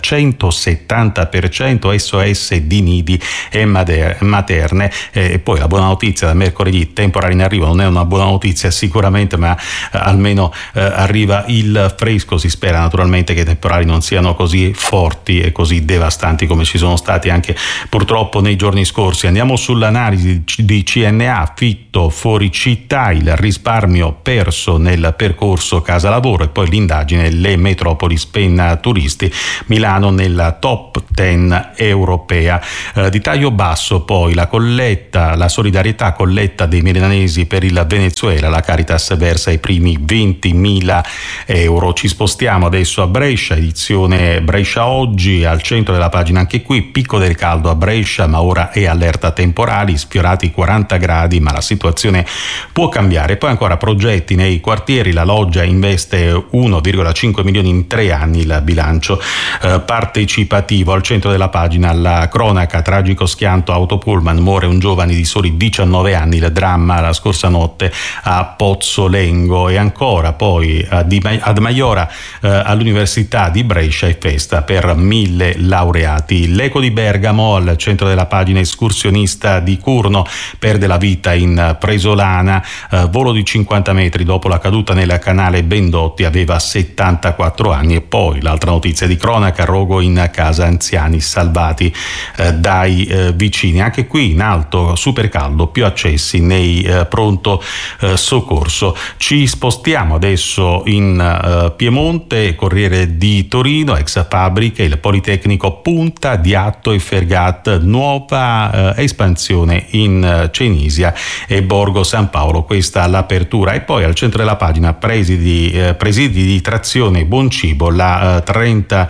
170%, SOS di nidi e materne. E poi la buona notizia da mercoledì, temporali in arrivo, non è una buona notizia sicuramente, ma almeno arriva il fresco. Si spera naturalmente che i temporali non siano così forti e così devastanti come ci sono stati anche purtroppo nei giorni scorsi. Andiamo sull'analisi di CNA, affitto fuori città, il risparmio perso nel percorso casa lavoro, e poi l'indagine, le metropoli spend turisti, Milano nella top 10 europea. Di taglio basso poi la colletta, la solidarietà colletta dei milanesi per il Venezuela, la Caritas versa i primi 20.000 euro. Ci spostiamo adesso a Brescia, edizione Brescia oggi, al centro della pagina anche qui, picco del caldo a Brescia, ma ora è allerta temporali, sfiorati 40 gradi, ma la situazione può cambiare. Poi ancora progetti nei quartieri, la Loggia investe 1,5 milioni in 3 anni, il bilancio partecipativo. Al centro della pagina la cronaca, tragico schianto autopullman, muore un giovane di soli 19 anni, il dramma la scorsa notte a Pozzolengo. E ancora poi ad Maiora all'Università di Brescia è festa per 1000 laureati. L'Eco di Bergamo, al centro della pagina, escursionista di Curno perde la vita in Presolana, volo di 50 metri dopo la caduta nel canale Bendotti, aveva 74 anni. E poi l'altra notizia di cronaca, rogo in casa, anziani salvati dai vicini. Anche qui in alto super caldo, più accessi nei pronto soccorso. Ci spostiamo adesso in Piemonte, Corriere di Torino, ex fabbriche, il Politecnico punta di Atto e Fergat, nuova espansione in Cenisia e Borgo San Paolo, questa l'apertura. E poi al centro della pagina presidi di trazione buon cibo, le 30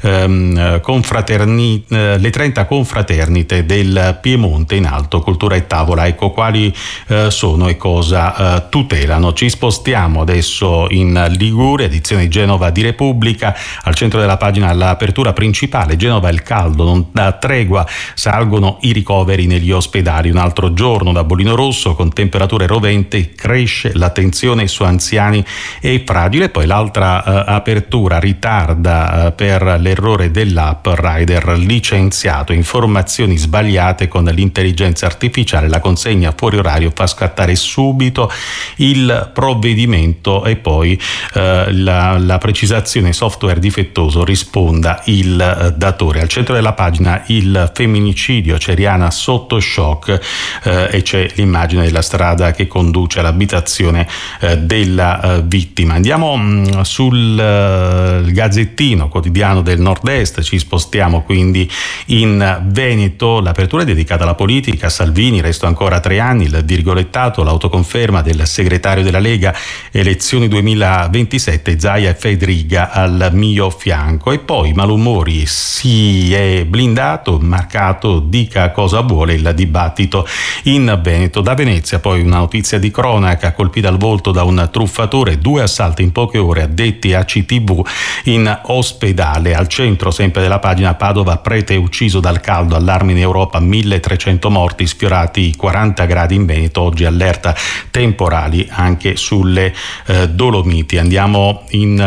confraternite del Piemonte in alto, cultura e tavola, ecco quali sono e cosa tutelano. Ci spostiamo adesso in Liguria, edizione Genova di Repubblica, al centro della pagina l'apertura principale, Genova il caldo non dà tregua, salgono i ricoveri negli ospedali, un altro giorno da bollino rosso con temperature roventi, cresce l'attenzione su anziani e fragili. Poi l'altra apertura, ritarda per l'errore dell'app, rider licenziato, informazioni sbagliate con l'intelligenza artificiale, la consegna fuori orario fa scattare subito il provvedimento. E poi la precisazione software difettoso, risponda il datore. Al centro della pagina il femminicidio, Ceriana sotto shock, e c'è l'immagine della strada che conduce all'abitazione della vittima. Andiamo sul Gazzettino, quotidiano del Nord-Est, ci spostiamo quindi in Veneto, l'apertura è dedicata alla politica, Salvini resto ancora 3 anni, il virgolettato, l'autoconferma del segretario della Lega, elezioni 2027, Zaia e Fedriga al mio fianco. E poi malumori, si è blindato, marcato, dica cosa vuole, il dibattito in Veneto. Da Venezia poi una notizia di cronaca, colpita al volto da un truffatore, 2 assalti in poche ore, addetto addetti a CTV in ospedale. Al centro sempre della pagina, Padova, prete ucciso dal caldo, allarme in Europa, 1300 morti, sfiorati i 40 gradi in Veneto, oggi allerta temporali anche sulle Dolomiti. Andiamo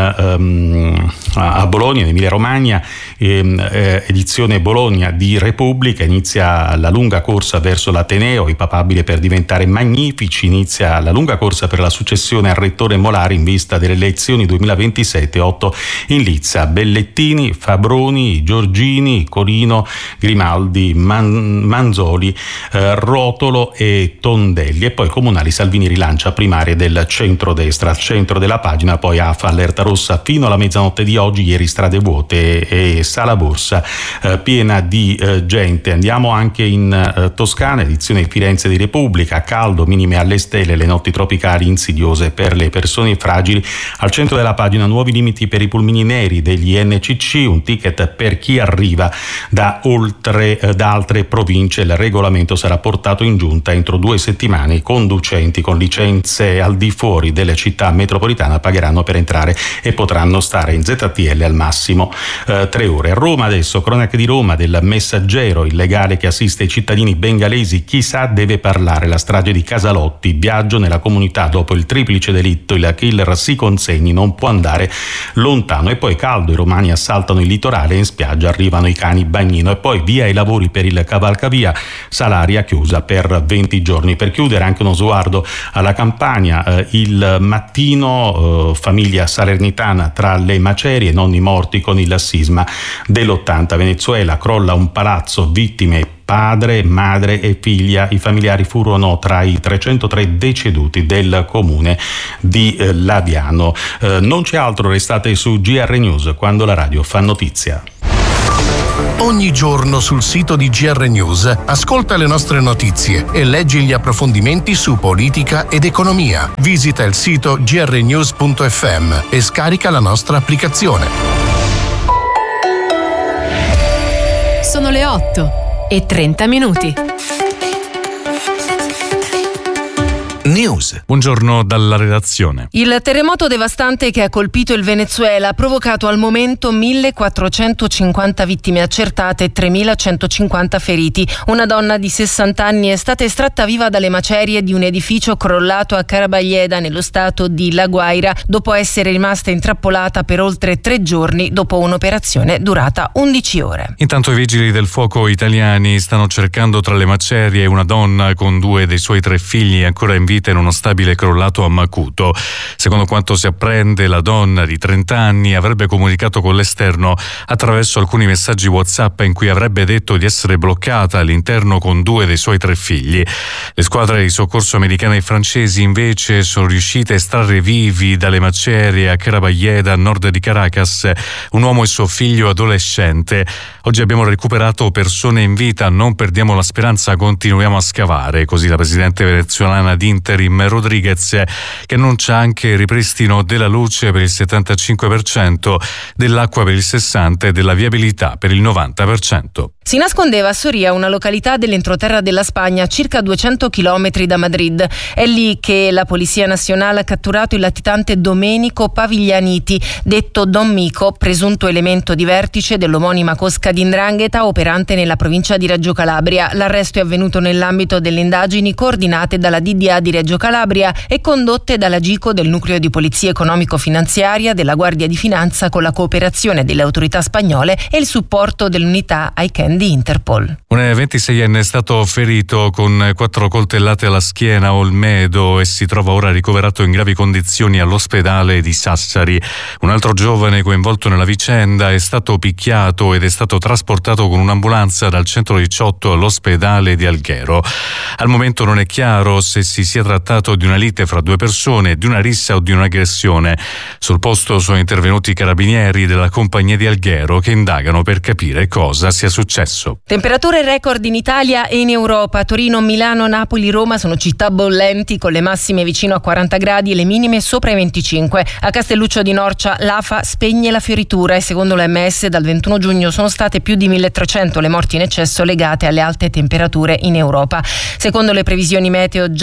a Bologna, in Emilia Romagna, edizione Bologna di Repubblica, inizia la lunga corsa verso l'Ateneo, i papabili per diventare magnifici, inizia la lunga corsa per la successione al rettore Molari in vista delle elezioni 2027, 8 in lizza, Bellettini, Fabroni, Giorgini, Corino, Grimaldi, Manzoli, Rotolo e Tondelli. E poi comunali, Salvini rilancia primarie del centrodestra. Al centro della pagina poi AFA, allerta rossa fino alla mezzanotte di oggi, ieri strade vuote e Sala Borsa piena di gente. Andiamo anche in Toscana, edizione Firenze di Repubblica, caldo, minime alle stelle, le notti tropicali insidiose per le persone fragili. Al centro della pagina, nuovi limiti per i pulmini neri degli NCC, un ticket per chi arriva da altre province. Il regolamento sarà portato in giunta entro 2 settimane. I conducenti con licenze al di fuori delle città metropolitane pagheranno per entrare e potranno stare in ZTL al massimo 3 ore. Roma adesso, cronache di Roma, del Messaggero, il legale che assiste i cittadini bengalesi, chissà deve parlare, la strage di Casalotti, viaggio nella comunità dopo il triplice delitto, il killer si consegni, non può andare lontano. E poi caldo, i romani assaltano il litorale, in spiaggia arrivano i cani bagnino. E poi via i lavori per il cavalcavia, Salaria chiusa per 20 giorni. Per chiudere anche uno sguardo alla Campania, il Mattino, famiglia salernitana tra le macerie, nonni morti con il sisma dell'80, Venezuela, crolla un palazzo, vittime padre, madre e figlia. I familiari furono tra i 303 deceduti del comune di Laviano. Non c'è altro, restate su GR News, quando la radio fa notizia. Ogni giorno sul sito di GR News ascolta le nostre notizie e leggi gli approfondimenti su politica ed economia. Visita il sito grnews.fm e scarica la nostra applicazione. Sono le 8:30. News. Buongiorno dalla redazione. Il terremoto devastante che ha colpito il Venezuela ha provocato al momento 1450 vittime accertate e 3150 feriti. Una donna di 60 anni è stata estratta viva dalle macerie di un edificio crollato a Carabayeda, nello stato di La Guaira, dopo essere rimasta intrappolata per oltre 3 giorni dopo un'operazione durata 11 ore. Intanto i vigili del fuoco italiani stanno cercando tra le macerie una donna con 2 dei suoi 3 figli ancora in vita in uno stabile crollato a Macuto. Secondo quanto si apprende, la donna di 30 anni avrebbe comunicato con l'esterno attraverso alcuni messaggi WhatsApp in cui avrebbe detto di essere bloccata all'interno con 2 dei suoi 3 figli. Le squadre di soccorso americane e francesi invece sono riuscite a estrarre vivi dalle macerie a Carabayeda, a nord di Caracas, un uomo e suo figlio adolescente. Oggi abbiamo recuperato persone in vita, non perdiamo la speranza, continuiamo a scavare. Così la presidente venezuelana di Interim Rodriguez, che annuncia anche il ripristino della luce per il 75%, dell'acqua per il 60% e della viabilità per il 90%. Si nascondeva a Soria, una località dell'entroterra della Spagna, a circa 200 chilometri da Madrid. È lì che la Polizia Nazionale ha catturato il latitante Domenico Paviglianiti, detto Don Mico, presunto elemento di vertice dell'omonima cosca di 'ndrangheta operante nella provincia di Reggio Calabria. L'arresto è avvenuto nell'ambito delle indagini coordinate dalla DDA di Reggio Calabria e condotte dalla GICO del Nucleo di Polizia Economico-Finanziaria della Guardia di Finanza, con la cooperazione delle autorità spagnole e il supporto dell'unità ICANN di Interpol. Un 26enne è stato ferito con 4 coltellate alla schiena a Olmedo e si trova ora ricoverato in gravi condizioni all'ospedale di Sassari. Un altro giovane coinvolto nella vicenda è stato picchiato ed è stato trasportato con un'ambulanza dal 118 all'ospedale di Alghero. Al momento non è chiaro se si sia trattato di una lite fra 2 persone, di una rissa o di un'aggressione. Sul posto sono intervenuti i carabinieri della compagnia di Alghero che indagano per capire cosa sia successo. Temperature record in Italia e in Europa. Torino, Milano, Napoli, Roma sono città bollenti, con le massime vicino a 40 gradi e le minime sopra i 25. A Castelluccio di Norcia l'AFA spegne la fioritura e secondo l'OMS dal 21 giugno sono state più di 1300 le morti in eccesso legate alle alte temperature in Europa. Secondo le previsioni meteo, già a partire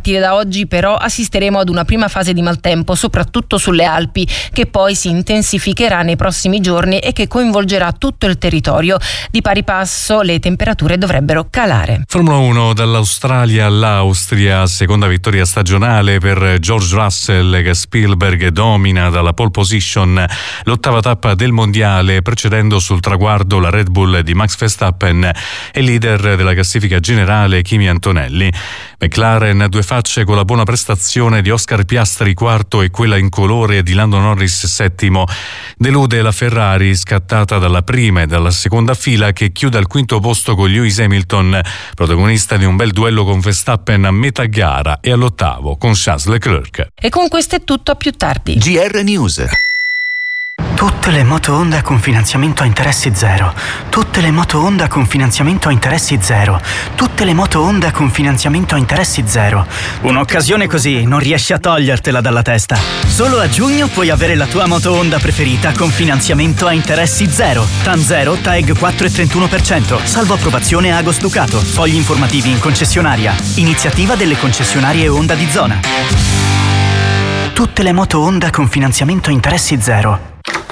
partire da oggi però assisteremo ad una prima fase di maltempo, soprattutto sulle Alpi, che poi si intensificherà nei prossimi giorni e che coinvolgerà tutto il territorio. Di pari passo le temperature dovrebbero calare. Formula 1 dall'Australia all'Austria, seconda vittoria stagionale per George Russell, che Spielberg domina dalla pole position l'ottava tappa del mondiale, precedendo sul traguardo la Red Bull di Max Verstappen e leader della classifica generale Kimi Antonelli. McLaren due facce con la buona prestazione di Oscar Piastri quarto e quella incolore di Lando Norris settimo. Delude la Ferrari, scattata dalla prima e dalla seconda fila, che chiude al quinto posto con Lewis Hamilton, protagonista di un bel duello con Verstappen a metà gara, e all'ottavo con Charles Leclerc. E con questo è tutto, a più tardi. GR News. Tutte le moto Honda con finanziamento a interessi zero. Tutte le moto Honda con finanziamento a interessi zero. Tutte le moto Honda con finanziamento a interessi zero. Un'occasione così non riesci a togliertela dalla testa. Solo a giugno puoi avere la tua moto Honda preferita con finanziamento a interessi zero. TAN 0, TAEG 4,31%. Salvo approvazione Agos Ducato. Fogli informativi in concessionaria. Iniziativa delle concessionarie Honda di zona. Tutte le moto Honda con finanziamento a interessi zero.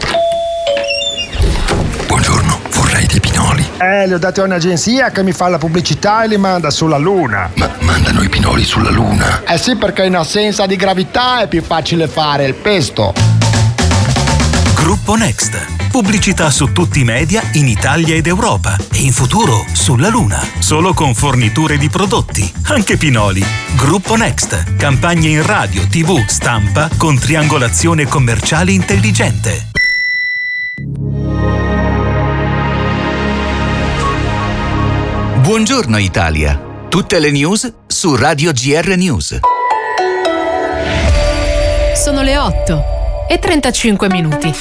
Buongiorno, vorrei dei pinoli. Li ho dati a un'agenzia che mi fa la pubblicità e li manda sulla Luna. Ma mandano i pinoli sulla Luna? Eh sì, perché in assenza di gravità è più facile fare il pesto. Gruppo Next. Pubblicità su tutti i media in Italia ed Europa e in futuro sulla Luna. Solo con forniture di prodotti, anche pinoli. Gruppo Next. Campagne in radio, TV, stampa con triangolazione commerciale intelligente. Buongiorno Italia. Tutte le news su Radio GR News. Sono le 8:35.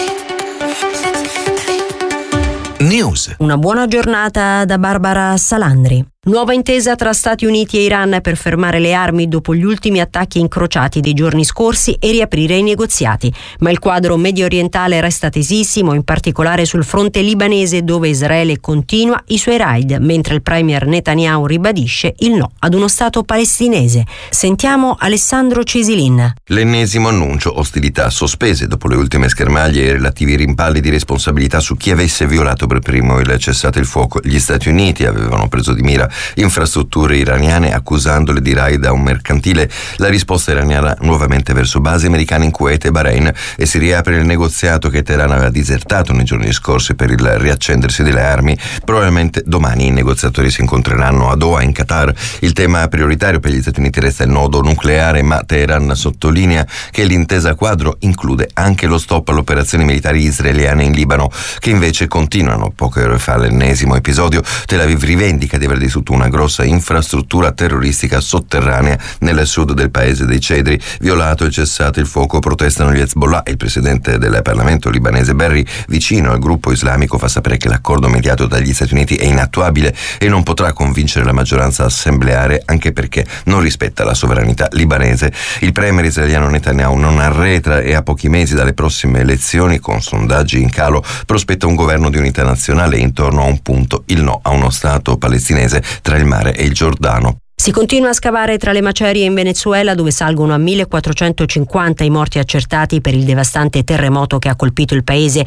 News. Una buona giornata da Barbara Salandri. Nuova intesa tra Stati Uniti e Iran per fermare le armi dopo gli ultimi attacchi incrociati dei giorni scorsi e riaprire i negoziati. Ma il quadro medio orientale resta tesissimo, in particolare sul fronte libanese, dove Israele continua i suoi raid, mentre il premier Netanyahu ribadisce il no ad uno Stato palestinese. Sentiamo Alessandro Cesilin. L'ennesimo annuncio: ostilità sospese dopo le ultime schermaglie e relativi rimpalli di responsabilità su chi avesse violato per primo il cessate il fuoco. Gli Stati Uniti avevano preso di mira infrastrutture iraniane accusandole di raid a un mercantile. La risposta iraniana nuovamente verso basi americane in Kuwait e Bahrain, e si riapre il negoziato che Teheran aveva disertato nei giorni scorsi per il riaccendersi delle armi. Probabilmente domani i negoziatori si incontreranno a Doha in Qatar. Il tema prioritario per gli Stati Uniti resta il nodo nucleare, ma Teheran sottolinea che l'intesa quadro include anche lo stop alle operazioni militari israeliane in Libano, che invece continuano. Poche ore fa l'ennesimo episodio. Tel Aviv rivendica di aver distrutto una grossa infrastruttura terroristica sotterranea nel sud del paese dei Cedri. Violato il cessate il fuoco, protestano gli Hezbollah. Il presidente del Parlamento libanese Berri, vicino al gruppo islamico, fa sapere che l'accordo mediato dagli Stati Uniti è inattuabile e non potrà convincere la maggioranza assembleare, anche perché non rispetta la sovranità libanese. Il premier israeliano Netanyahu non arretra e a pochi mesi dalle prossime elezioni, con sondaggi in calo, prospetta un governo di unità nazionale intorno a un punto: il no a uno Stato palestinese tra il mare e il Giordano. Si continua a scavare tra le macerie in Venezuela, dove salgono a 1450 i morti accertati per il devastante terremoto che ha colpito il paese,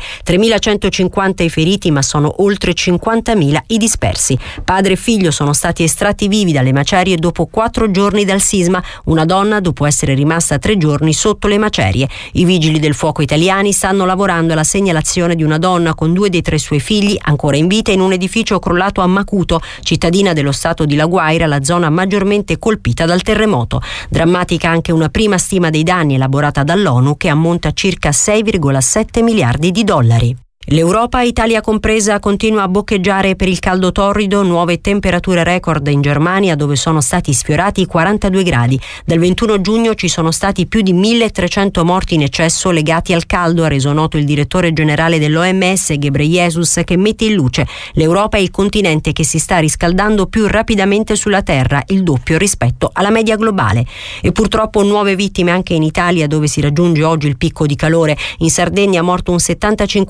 3150 i feriti, ma sono oltre 50.000 i dispersi. Padre e figlio sono stati estratti vivi dalle macerie dopo 4 giorni dal sisma, una donna dopo essere rimasta 3 giorni sotto le macerie. I vigili del fuoco italiani stanno lavorando alla segnalazione di una donna con 2 dei 3 suoi figli ancora in vita in un edificio crollato a Macuto, cittadina dello stato di La Guaira, la zona maggiormente colpita dal terremoto. Drammatica anche una prima stima dei danni elaborata dall'ONU, che ammonta a circa 6,7 miliardi di dollari. L'Europa, Italia compresa, continua a boccheggiare per il caldo torrido. Nuove temperature record in Germania, dove sono stati sfiorati i 42 gradi. Dal 21 giugno ci sono stati più di 1.300 morti in eccesso legati al caldo, ha reso noto il direttore generale dell'OMS Ghebreyesus, che mette in luce: l'Europa è il continente che si sta riscaldando più rapidamente sulla Terra, il doppio rispetto alla media globale. E purtroppo nuove vittime anche in Italia, dove si raggiunge oggi il picco di calore. In Sardegna è morto un 75enne colpito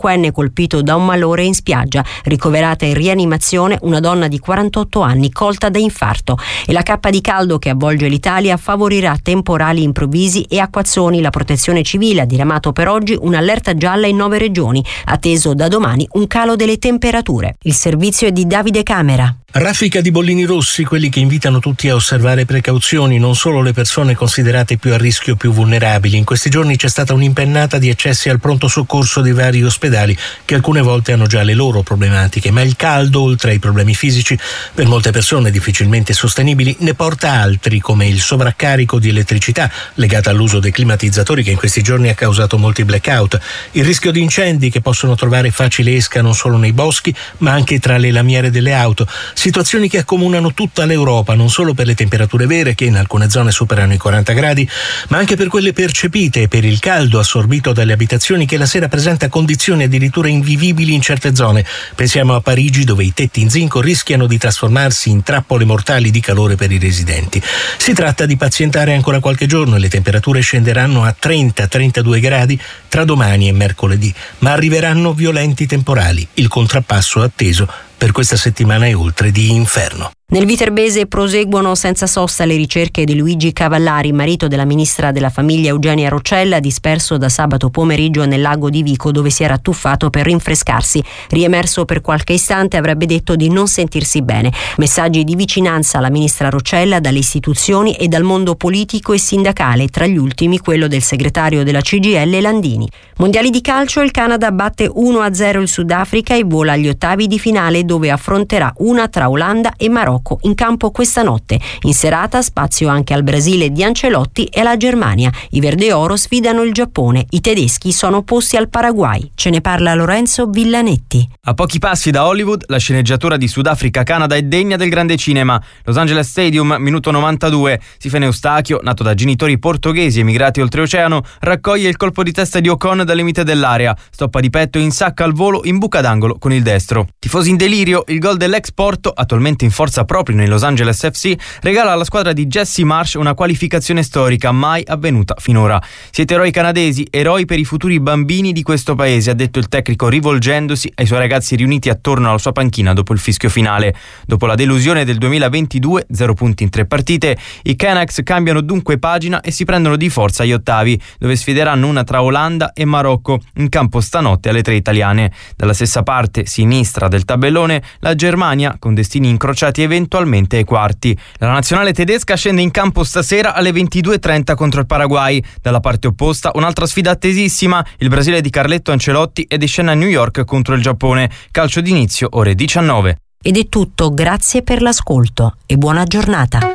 colpito da un malore in spiaggia. Ricoverata in rianimazione una donna di 48 anni colta da infarto. E la cappa di caldo che avvolge l'Italia favorirà temporali improvvisi e acquazzoni. La Protezione Civile ha diramato per oggi un'allerta gialla in 9 regioni, atteso da domani un calo delle temperature. Il servizio è di Davide Camera. Raffica di bollini rossi, quelli che invitano tutti a osservare precauzioni, non solo le persone considerate più a rischio, più vulnerabili. In questi giorni c'è stata un'impennata di eccessi al pronto soccorso di vari ospedali che alcune volte hanno già le loro problematiche, ma il caldo, oltre ai problemi fisici, per molte persone difficilmente sostenibili, ne porta altri, come il sovraccarico di elettricità legata all'uso dei climatizzatori che in questi giorni ha causato molti blackout, il rischio di incendi che possono trovare facile esca non solo nei boschi ma anche tra le lamiere delle auto. Situazioni che accomunano tutta l'Europa, non solo per le temperature vere che in alcune zone superano i 40 gradi, ma anche per quelle percepite e per il caldo assorbito dalle abitazioni che la sera presenta condizioni addirittura invivibili in certe zone. Pensiamo a Parigi, dove i tetti in zinco rischiano di trasformarsi in trappole mortali di calore per i residenti. Si tratta di pazientare ancora qualche giorno e le temperature scenderanno a 30-32 gradi tra domani e mercoledì, ma arriveranno violenti temporali, il contrappasso atteso per questa settimana e oltre di inferno. Nel Viterbese proseguono senza sosta le ricerche di Luigi Cavallari, marito della ministra della famiglia Eugenia Roccella, disperso da sabato pomeriggio nel lago di Vico, dove si era tuffato per rinfrescarsi. Riemerso per qualche istante, avrebbe detto di non sentirsi bene. Messaggi di vicinanza alla ministra Roccella dalle istituzioni e dal mondo politico e sindacale, tra gli ultimi quello del segretario della CGIL Landini. Mondiali di calcio, il Canada batte 1-0 il Sudafrica e vola agli ottavi di finale, dove affronterà una tra Olanda e Marocco in campo questa notte. In serata spazio anche al Brasile di Ancelotti e alla Germania. I verdeoro sfidano il Giappone, i tedeschi sono opposti al Paraguay. Ce ne parla Lorenzo Villanetti. A pochi passi da Hollywood, la sceneggiatura di Sudafrica-Canada è degna del grande cinema. Los Angeles Stadium, minuto 92. Sifene Eustachio, nato da genitori portoghesi emigrati oltreoceano, raccoglie il colpo di testa di Ocon dal limite dell'area. Stoppa di petto in sacca al volo in buca d'angolo con il destro. Tifosi in delirio, il gol dell'ex Porto, attualmente in forza proprio nei Los Angeles FC, regala alla squadra di Jesse Marsh una qualificazione storica mai avvenuta finora. Siete eroi canadesi, eroi per i futuri bambini di questo paese, ha detto il tecnico rivolgendosi ai suoi ragazzi riuniti attorno alla sua panchina dopo il fischio finale. Dopo la delusione del 2022, 0 punti in 3 partite, i Canucks cambiano dunque pagina e si prendono di forza agli ottavi, dove sfideranno una tra Olanda e Marocco, in campo stanotte alle 3 italiane. Dalla stessa parte sinistra del tabellone, la Germania, con destini incrociati eventualmente ai quarti. La nazionale tedesca scende in campo stasera alle 22:30 contro il Paraguay. Dalla parte opposta un'altra sfida attesissima, il Brasile di Carletto Ancelotti è di scena a New York contro il Giappone. Calcio d'inizio ore 19. Ed è tutto, grazie per l'ascolto e buona giornata.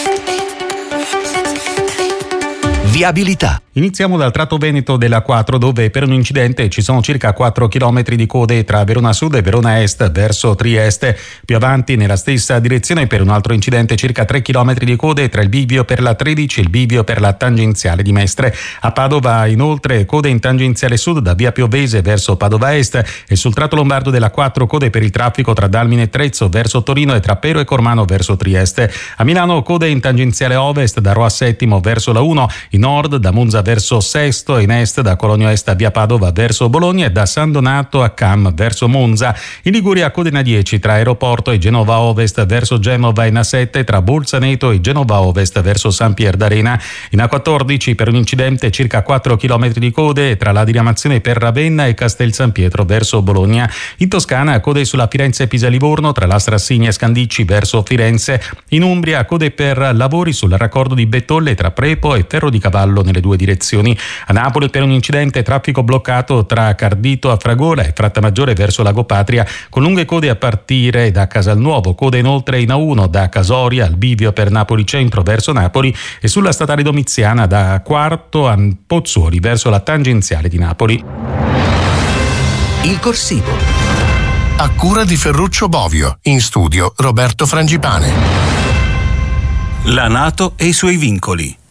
Viabilità. Iniziamo dal tratto veneto della 4, dove per un incidente ci sono circa 4 km di code tra Verona Sud e Verona Est verso Trieste. Più avanti nella stessa direzione per un altro incidente circa 3 km di code tra il bivio per la 13 e il bivio per la tangenziale di Mestre. A Padova inoltre code in tangenziale sud da via Piovese verso Padova Est e sul tratto lombardo della 4 code per il traffico tra Dalmine e Trezzo verso Torino e tra Pero e Cormano verso Trieste. A Milano code in tangenziale ovest da Roma Settimo verso la 1, in nord da Monza verso Sesto, in est da Cologno Est a via Padova verso Bologna e da San Donato a Cam verso Monza. In Liguria code in A10 tra Aeroporto e Genova Ovest verso Genova e in A7 tra Bolzaneto e Genova Ovest verso San Pier d'Arena. In A14 per un incidente circa 4 km di code tra la diramazione per Ravenna e Castel San Pietro verso Bologna. In Toscana code sulla Firenze-Pisa-Livorno tra la Strassini e Scandicci verso Firenze. In Umbria code per lavori sul raccordo di Bettolle tra Prepo e Ferro di Cavallo nelle due direzioni. A Napoli per un incidente traffico bloccato tra Cardito a Fragola e Frattamaggiore verso Lago Patria con lunghe code a partire da Casalnuovo. Code inoltre in A1 da Casoria al bivio per Napoli Centro verso Napoli e sulla statale Domiziana da Quarto a Pozzuoli verso la tangenziale di Napoli. Il corsivo. A cura di Ferruccio Bovio. In studio Roberto Frangipane. La NATO e i suoi vincoli.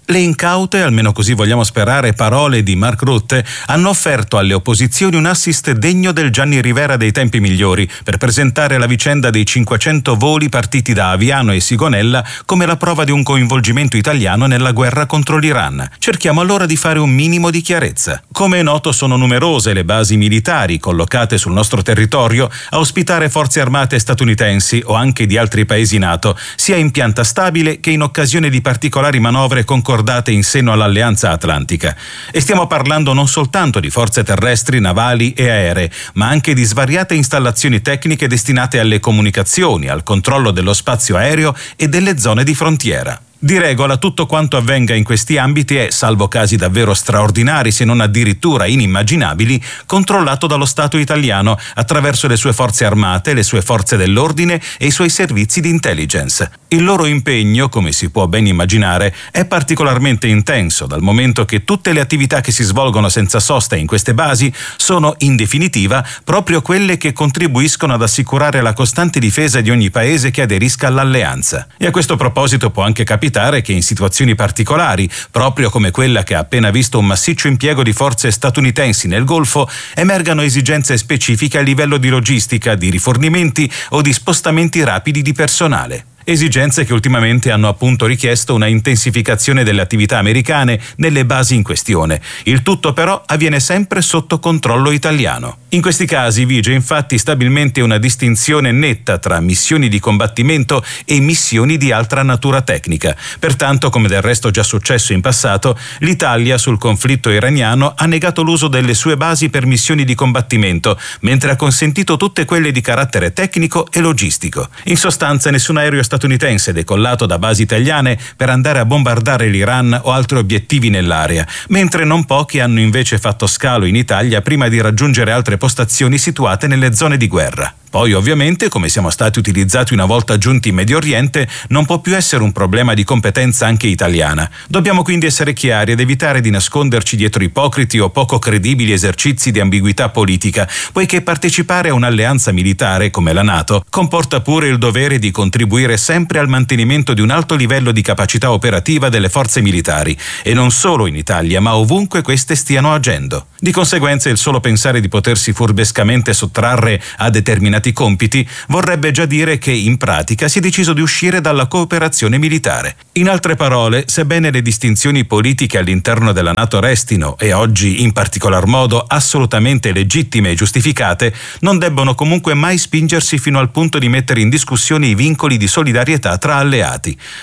Le incaute, almeno così vogliamo sperare, parole di Mark Rutte hanno offerto alle opposizioni un assist degno del Gianni Rivera dei tempi migliori per presentare la vicenda dei 500 voli partiti da Aviano e Sigonella come la prova di un coinvolgimento italiano nella guerra contro l'Iran. Cerchiamo allora di fare un minimo di chiarezza. Come è noto, sono numerose le basi militari collocate sul nostro territorio a ospitare forze armate statunitensi o anche di altri paesi NATO, sia in pianta stabile che in occasione di particolari manovre concordate in seno all'Alleanza Atlantica. E stiamo parlando non soltanto di forze terrestri, navali e aeree, ma anche di svariate installazioni tecniche destinate alle comunicazioni, al controllo dello spazio aereo e delle zone di frontiera. Di regola tutto quanto avvenga in questi ambiti è, salvo casi davvero straordinari se non addirittura inimmaginabili, controllato dallo Stato italiano attraverso le sue forze armate, le sue forze dell'ordine e i suoi servizi di intelligence. Il loro impegno, come si può ben immaginare, è particolarmente intenso, dal momento che tutte le attività che si svolgono senza sosta in queste basi sono, in definitiva, proprio quelle che contribuiscono ad assicurare la costante difesa di ogni paese che aderisca all'alleanza. E a questo proposito può anche capitare che in situazioni particolari, proprio come quella che ha appena visto un massiccio impiego di forze statunitensi nel Golfo, emergano esigenze specifiche a livello di logistica, di rifornimenti o di spostamenti rapidi di personale. Esigenze che ultimamente hanno appunto richiesto una intensificazione delle attività americane nelle basi in questione. Il tutto però avviene sempre sotto controllo italiano. In questi casi vige infatti stabilmente una distinzione netta tra missioni di combattimento e missioni di altra natura tecnica. Pertanto, come del resto già successo in passato, l'Italia sul conflitto iraniano ha negato l'uso delle sue basi per missioni di combattimento, mentre ha consentito tutte quelle di carattere tecnico e logistico. In sostanza, nessun aereo statunitense decollato da basi italiane per andare a bombardare l'Iran o altri obiettivi nell'area, mentre non pochi hanno invece fatto scalo in Italia prima di raggiungere altre postazioni situate nelle zone di guerra. Poi ovviamente, come siamo stati utilizzati una volta giunti in Medio Oriente, non può più essere un problema di competenza anche italiana. Dobbiamo quindi essere chiari ed evitare di nasconderci dietro ipocriti o poco credibili esercizi di ambiguità politica, poiché partecipare a un'alleanza militare come la NATO comporta pure il dovere di contribuire sempre al mantenimento di un alto livello di capacità operativa delle forze militari, e non solo in Italia, ma ovunque queste stiano agendo. Di conseguenza, il solo pensare di potersi furbescamente sottrarre a determinati compiti vorrebbe già dire che in pratica si è deciso di uscire dalla cooperazione militare. In altre parole, sebbene le distinzioni politiche all'interno della NATO restino, e oggi in particolar modo assolutamente legittime e giustificate, non debbono comunque mai spingersi fino al punto di mettere in discussione i vincoli di solidarietà tra alleati.